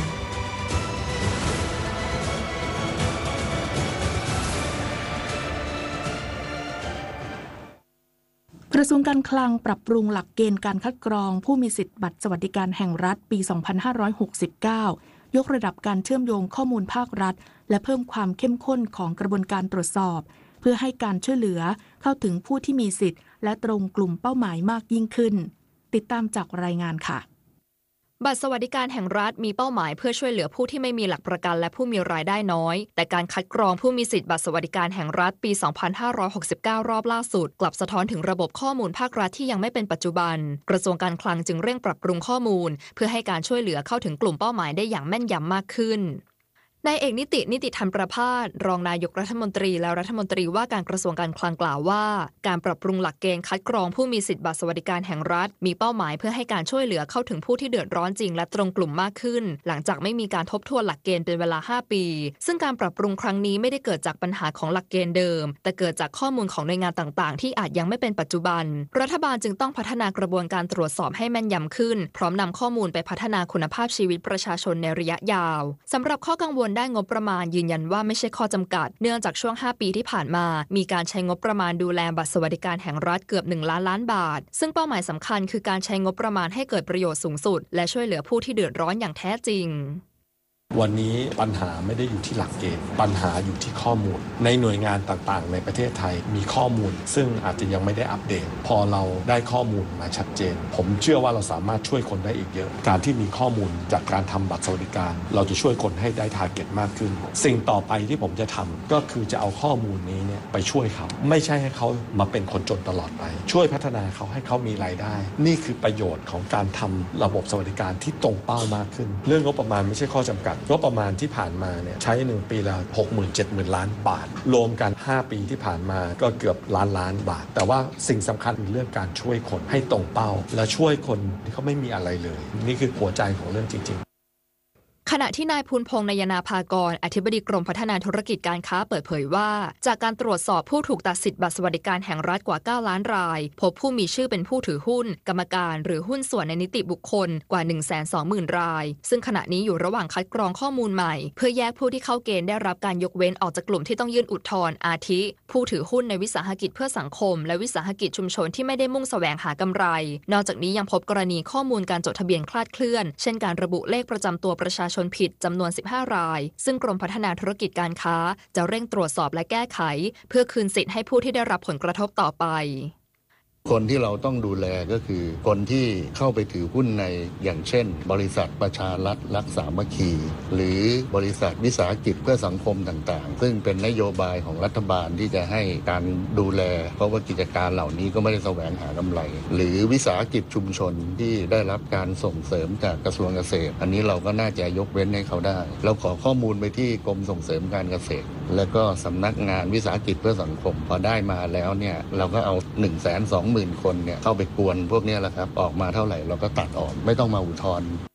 กระทรวงการคลังปรับปรุงหลักเกณฑ์การคัดกรองผู้มีสิทธิบัตรสวัสดิการแห่งรัฐปี สองพันห้าร้อยหกสิบเก้า ยกระดับการเชื่อมโยงข้อมูลภาครัฐและเพิ่มความเข้มข้นของกระบวนการตรวจสอบเพื่อให้การช่วยเหลือเข้าถึงผู้ที่มีสิทธิ์และตรงกลุ่มเป้าหมายมากยิ่งขึ้นติดตามจากรายงานค่ะบัตรสวัสดิการแห่งรัฐมีเป้าหมายเพื่อช่วยเหลือผู้ที่ไม่มีหลักประกันและผู้มีรายได้น้อยแต่การคัดกรองผู้มีสิทธิบัตรสวัสดิการแห่งรัฐปี สองพันห้าร้อยหกสิบเก้า รอบล่าสุดกลับสะท้อนถึงระบบข้อมูลภาครัฐที่ยังไม่เป็นปัจจุบันกระทรวงการคลังจึงเร่งปรับปรุงข้อมูลเพื่อให้การช่วยเหลือเข้าถึงกลุ่มเป้าหมายได้อย่างแม่นยำมากขึ้นนายเอกนิตินิติธรรมประภาสรองนายกรัฐมนตรีและรัฐมนตรีว่าการกระทรวงการคลังกล่าวว่าการปรับปรุงหลักเกณฑ์คัดกรองผู้มีสิทธิบัตรสวัสดิการแห่งรัฐมีเป้าหมายเพื่อให้การช่วยเหลือเข้าถึงผู้ที่เดือดร้อนจริงและตรงกลุ่มมากขึ้นหลังจากไม่มีการทบทวนหลักเกณฑ์เป็นเวลาห้าปีซึ่งการปรับปรุงครั้งนี้ไม่ได้เกิดจากปัญหาของหลักเกณฑ์เดิมแต่เกิดจากข้อมูลของหน่วยงานต่างๆที่อาจยังไม่เป็นปัจจุบันรัฐบาลจึงต้องพัฒนากระบวนการตรวจสอบให้แม่นยำขึ้นพร้อมนำข้อมูลไปพัฒนาคุณภาพชีวิตประชาชนในระยะยาวสำหรับข้อกังวลด้านงบประมาณยืนยันว่าไม่ใช่ข้อจำกัดเนื่องจากช่วงห้าปีที่ผ่านมามีการใช้งบประมาณดูแลบัตรสวัสดิการแห่งรัฐเกือบหนึ่งล้านล้านบาทซึ่งเป้าหมายสำคัญคือการใช้งบประมาณให้เกิดประโยชน์สูงสุดและช่วยเหลือผู้ที่เดือดร้อนอย่างแท้จริงวันนี้ปัญหาไม่ได้อยู่ที่หลักเกณฑ์ปัญหาอยู่ที่ข้อมูลในหน่วยงานต่างๆในประเทศไทยมีข้อมูลซึ่งอาจจะยังไม่ได้อัปเดตพอเราได้ข้อมูลมาชัดเจนผมเชื่อว่าเราสามารถช่วยคนได้อีกเยอะการที่มีข้อมูลจากการทำบัตรสวัสดิการเราจะช่วยคนให้ได้ทาร์เก็ตมากขึ้นสิ่งต่อไปที่ผมจะทำก็คือจะเอาข้อมูลนี้เนี่ยไปช่วยเขาไม่ใช่ให้เขามาเป็นคนจนตลอดไปช่วยพัฒนาเขาให้เขามีรายได้นี่คือประโยชน์ของการทำระบบสวัสดิการที่ตรงเป้ามากขึ้นเรื่องงบประมาณไม่ใช่ข้อจำกัดงบประมาณที่ผ่านมาเนี่ยใช้หนึ่งปีละ หกหมื่น เจ็ดหมื่น ล้านบาทรวมกันห้าปีที่ผ่านมาก็เกือบล้านล้านบาทแต่ว่าสิ่งสำคัญคือเรื่องการช่วยคนให้ตรงเป้าและช่วยคนที่เขาไม่มีอะไรเลยนี่คือหัวใจของเรื่องจริงๆขณะที่นายภูลพงษ์นายนาภากรอธิบดีกรมพัฒนาธุรกิจการค้าเปิดเผยว่าจากการตรวจสอบผู้ถูกตัดสิทธิ์บัตรสวัสดิการแห่งรัฐกว่าเก้าล้านรายพบผู้มีชื่อเป็นผู้ถือหุ้นกรรมการหรือหุ้นส่วนในนิติบุคคลกว่า หนึ่งแสนสองหมื่น รายซึ่งขณะนี้อยู่ระหว่างคัดกรองข้อมูลใหม่เพื่อแยกผู้ที่เข้าเกณฑ์ได้รับการยกเว้นออกจากกลุ่มที่ต้องยื่นอุทธรณ์อาทิผู้ถือหุ้นในวิสาหกิจเพื่อสังคมและวิสาหกิจชุมชนที่ไม่ได้มุ่งแสวงหากำไรนอกจากนี้ยังพบกรณีข้อมูลการจดทะเบียนคลาดเคลื่อนเช่นการระบุเลขประจำตัวประชาชนผิดจำนวนสิบห้ารายซึ่งกรมพัฒนาธุรกิจการค้าจะเร่งตรวจสอบและแก้ไขเพื่อคืนสิทธิ์ให้ผู้ที่ได้รับผลกระทบต่อไปคนที่เราต้องดูแลก็คือคนที่เข้าไปถือหุ้นในอย่างเช่นบริษัทประชารัฐรักสามัคคีหรือบริษัทวิสาหกิจเพื่อสังคมต่างๆซึ่งเป็นนโยบายของรัฐบาลที่จะให้การดูแลเพราะว่ากิจการเหล่านี้ก็ไม่ได้แสวงหากำไรหรือวิสาหกิจชุมชนที่ได้รับการส่งเสริมจากกระทรวงเกษตรอันนี้เราก็น่าจะยกเว้นให้เขาได้เราขอข้อมูลไปที่กรมส่งเสริมการเกษตรแล้วก็สำนักงานวิสาหกิจเพื่อสังคมพอได้มาแล้วเนี่ยเราก็เอา หนึ่งแสนสองหมื่น คนเนี่ยเข้าไปกวนพวกนี้แหละครับออกมาเท่าไหร่เราก็ตัดออกไม่ต้องมาอุทธรณ์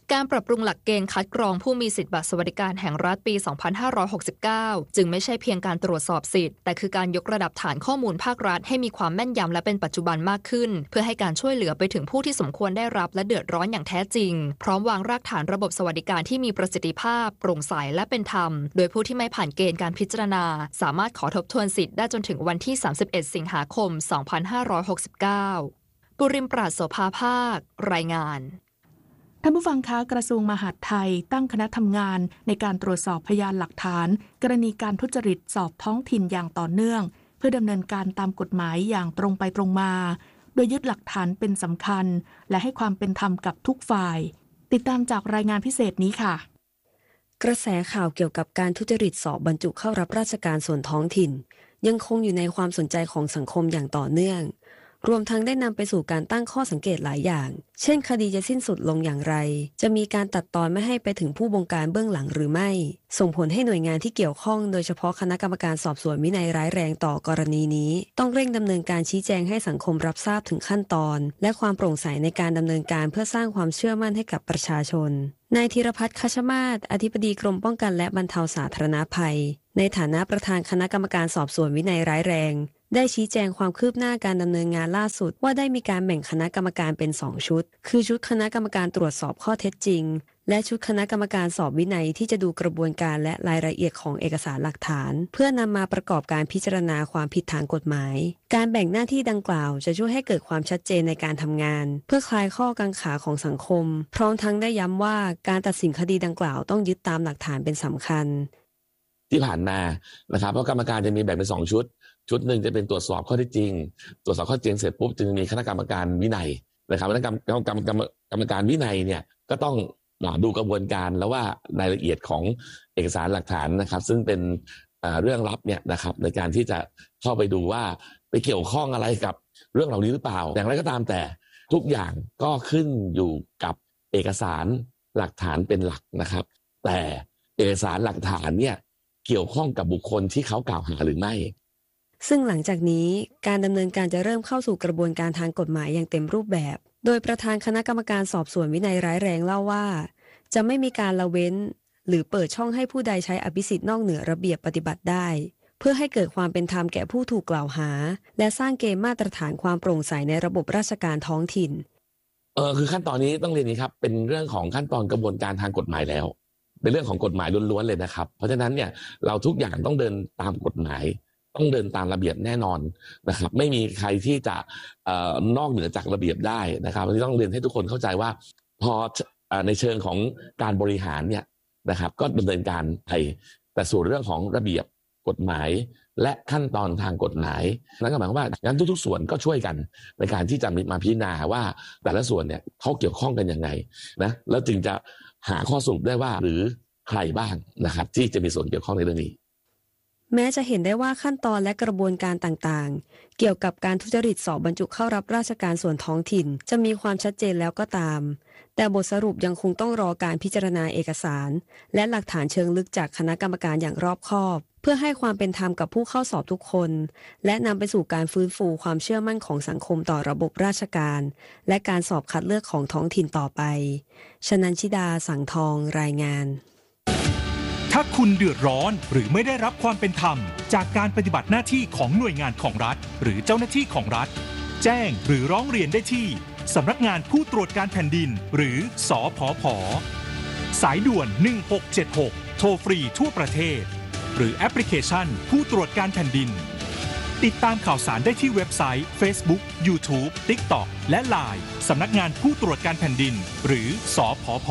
การปรับปรุงหลักเกณฑ์คัดกรองผู้มีสิทธิบัตรสวัสดิการแห่งรัฐปี สองพันห้าร้อยหกสิบเก้า จึงไม่ใช่เพียงการตรวจสอบสิทธิ์แต่คือการยกระดับฐานข้อมูลภาครัฐให้มีความแม่นยำและเป็นปัจจุบันมากขึ้นเพื่อให้การช่วยเหลือไปถึงผู้ที่สมควรได้รับและเดือดร้อนอย่างแท้จริงพร้อมวางรากฐานระบบสวัสดิการที่มีประสิทธิภาพโปร่งใสและเป็นธรรมโดยผู้ที่ไม่ผ่านเกณฑ์การพิจารณาสามารถขอทบทวนสิทธิ์ได้จนถึงวันที่ สามสิบเอ็ด สิงหาคม สองพันห้าร้อยหกสิบเก้า ปุริมปราศโสภาภาครายงานท่านผู้ฟังคะกระทรวงมหาดไทยตั้งคณะทำงานในการตรวจสอบพยานหลักฐานกรณีการทุจริตสอบท้องถิ่นอย่างต่อเนื่องเพื่อดำเนินการตามกฎหมายอย่างตรงไปตรงมาโดยยึดหลักฐานเป็นสำคัญและให้ความเป็นธรรมกับทุกฝ่ายติดตามจากรายงานพิเศษนี้ค่ะกระแสข่าวเกี่ยวกับการทุจริตสอบบรรจุเข้ารับราชการส่วนท้องถิ่นยังคงอยู่ในความสนใจของสังคมอย่างต่อเนื่องรวมทั้งได้นำไปสู่การตั้งข้อสังเกตหลายอย่างเช่นคดีจะสิ้นสุดลงอย่างไรจะมีการตัดตอนไม่ให้ไปถึงผู้บงการเบื้องหลังหรือไม่ส่งผลให้หน่วยงานที่เกี่ยวข้องโดยเฉพาะคณะกรรมการสอบสวนวินัยร้ายแรงต่อกรณีนี้ต้องเร่งดำเนินการชี้แจงให้สังคมรับทราบถึงขั้นตอนและความโปร่งใสในการดำเนินการเพื่อสร้างความเชื่อมั่นให้กับประชาชนนายธีรพัฒน์ คัชมาศอธิบดีกรมป้องกันและบรรเทาสาธารณภัยในฐานะประธานคณะกรรมการสอบสวนวินัยร้ายแรงได้ชี้แจงความคืบหน้าการดำเนินงานล่าสุดว่าได้มีการแบ่งคณะกรรมการเป็นสองชุดคือชุดคณะกรรมการตรวจสอบข้อเท็จจริงและชุดคณะกรรมการสอบวินัยที่จะดูกระบวนการและรายละเอียดของเอกสารหลักฐานเพื่อนำมาประกอบการพิจารณาความผิดทางกฎหมายการแบ่งหน้าที่ดังกล่าวจะช่วยให้เกิดความชัดเจนในการทำงานเพื่อคลายข้อกังขาของสังคมพร้อมทั้งได้ย้ำว่าการตัดสินคดีดังกล่าวต้องยึดตามหลักฐานเป็นสำคัญที่ผ่านมานะครับเพราะกรรมการจะมีแบ่งเป็นสองชุดชุดหนึ่งจะเป็นตรวจสอบข้อเท็จจริงตรวจสอบข้อเท็จจริงเสร็จปุ๊บจึงมีคณะกรรมการวินัยนะครับคณะกรรมการกรรมการกรรมการวินัยเนี่ยก็ต้องดูกระบวนการแล้วว่ารายละเอียดของเอกสารหลักฐานนะครับซึ่งเป็นเรื่องลับเนี่ยนะครับในการที่จะเข้าไปดูว่าไปเกี่ยวข้องอะไรกับเรื่องเหล่านี้หรือเปล่าอย่างไรก็ตามแต่ทุกอย่างก็ขึ้นอยู่กับเอกสารหลักฐานเป็นหลักนะครับแต่เอกสารหลักฐานเนี่ยเกี่ยวข้องกับบุคคลที่เขากล่าวหาหรือไม่ซึ่งหลังจากนี้การดำเนินการจะเริ่มเข้าสู่กระบวนการทางกฎหมายอย่างเต็มรูปแบบโดยประธานคณะกรรมการสอบสวนวินัยร้ายแรงเล่าว่าจะไม่มีการละเว้นหรือเปิดช่องให้ผู้ใดใช้อภิสิทธิ์นอกเหนือระเบียบปฏิบัติได้เพื่อให้เกิดความเป็นธรรมแก่ผู้ถูกกล่าวหาและสร้างเกณฑ์มาตรฐานความโปร่งใสในระบบราชการท้องถิ่นเออคือขั้นตอนนี้ต้องเรียนนี้ครับเป็นเรื่องของขั้นตอนกระบวนการทางกฎหมายแล้วเป็นเรื่องของกฎหมายล้วนๆเลยนะครับเพราะฉะนั้นเนี่ยเราทุกอย่างต้องเดินตามกฎหมายต้องเดินตามระเบียบแน่นอนนะครับไม่มีใครที่จะเอ่อนอกเหนือจากระเบียบได้นะครับที่ต้องเรียนให้ทุกคนเข้าใจว่าพอในเชิงของการบริหารเนี่ยนะครับก็ดำเนินการไปแต่ส่วนเรื่องของระเบียบกฎหมายและขั้นตอนทางกฎหมายนั่นก็หมายความว่างั้นทุกๆส่วนก็ช่วยกันในการที่จะมาพิจารณาว่าแต่ละส่วนเนี่ยเขาเกี่ยวข้องกันยังไงนะแล้วจึงจะหาข้อสรุปได้ว่าหรือใครบ้างนะครับที่จะมีส่วนเกี่ยวข้องในเรื่องนี้แม้จะเห็นได้ว่าขั้นตอนและกระบวนการต่างๆเกี่ยวกับการทุจริตสอบบรรจุเข้ารับราชการส่วนท้องถิ่นจะมีความชัดเจนแล้วก็ตามแต่บทสรุปยังคงต้องรอการพิจารณาเอกสารและหลักฐานเชิงลึกจากคณะกรรมการอย่างรอบคอบเพื่อให้ความเป็นธรรมกับผู้เข้าสอบทุกคนและนำไปสู่การฟื้นฟูความเชื่อมั่นของสังคมต่อระบบราชการและการสอบคัดเลือกของท้องถิ่นต่อไปชนันชิดาสังทองรายงานถ้าคุณเดือดร้อนหรือไม่ได้รับความเป็นธรรมจากการปฏิบัติหน้าที่ของหน่วยงานของรัฐหรือเจ้าหน้าที่ของรัฐแจ้งหรือร้องเรียนได้ที่สำนักงานผู้ตรวจการแผ่นดินหรือสผผ.สายด่วนหนึ่งหกเจ็ดหกโทรฟรีทั่วประเทศหรือแอปพลิเคชันผู้ตรวจการแผ่นดินติดตามข่าวสารได้ที่เว็บไซต์ Facebook YouTube TikTok และ ไลน์ สำนักงานผู้ตรวจการแผ่นดินหรือสผผ.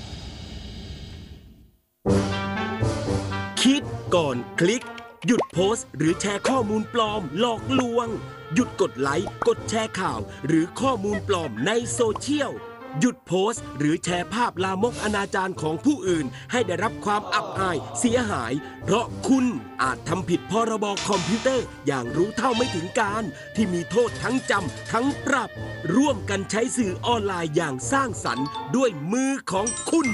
คิดก่อนคลิกหยุดโพสต์หรือแชร์ข้อมูลปลอมหลอกลวงหยุดกดไลค์กดแชร์ข่าวหรือข้อมูลปลอมในโซเชียลหยุดโพสต์หรือแชร์ภาพลามกอนาจารของผู้อื่นให้ได้รับความอับอายเสียหายเพราะคุณอาจทำผิดพรบคอมพิวเตอร์อย่างรู้เท่าไม่ถึงการที่มีโทษทั้งจำทั้งปรับร่วมกันใช้สื่อออนไลน์อย่างสร้างสรรค์ด้วยมือของคุณ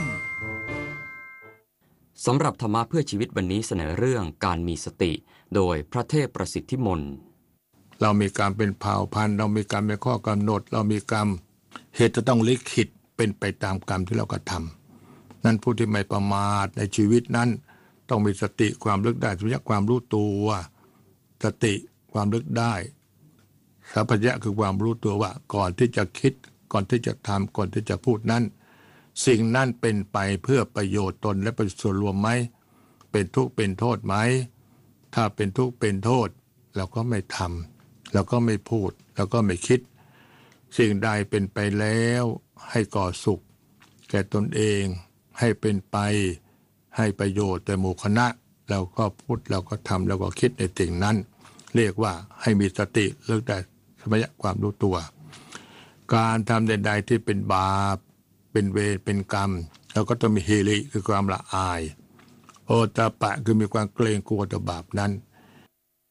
สำหรับธรรมะเพื่อชีวิตวันนี้เสนอเรื่องการมีสติโดยพระเทพประสิทธิมนต์เรามีกรรมเป็นเผ่าพันธุ์เรามีกรรมเป็นข้อกำหนดเรามีกรรมเหตุจะต้องลิขิตเป็นไปตามกรรมที่เรากระทำนั่นผู้ที่ไม่ประมาทในชีวิตนั้นต้องมีสติความลึกได้สัมปชัญญะความรู้ตัวสติความลึกได้สัมปชัญญะคือความรู้ตัวว่าก่อนที่จะคิดก่อนที่จะทำก่อนที่จะพูดนั้นสิ่งนั้นเป็นไปเพื่อประโยชน์ตนและประโยชน์ส่วนรวมไหมเป็นทุกข์เป็นโทษไหมถ้าเป็นทุกข์เป็นโทษเราก็ไม่ทำเราก็ไม่พูดเราก็ไม่คิดสิ่งใดเป็นไปแล้วให้ก่อสุขแก่ตนเองให้เป็นไปให้ประโยชน์แต่หมู่คณะเราก็พูดเราก็ทำเราก็คิดในสิ่งนั้นเรียกว่าให้มีสติเลิกได้สัมปชัญญะความรู้ตัวการทำใดๆที่เป็นบาปเป็นเวรเป็นกรรมเราก็ต้องมีฮิริคือความละอายโอตตัปปะคือมีความเกรงกลัวต่อบาปนั้น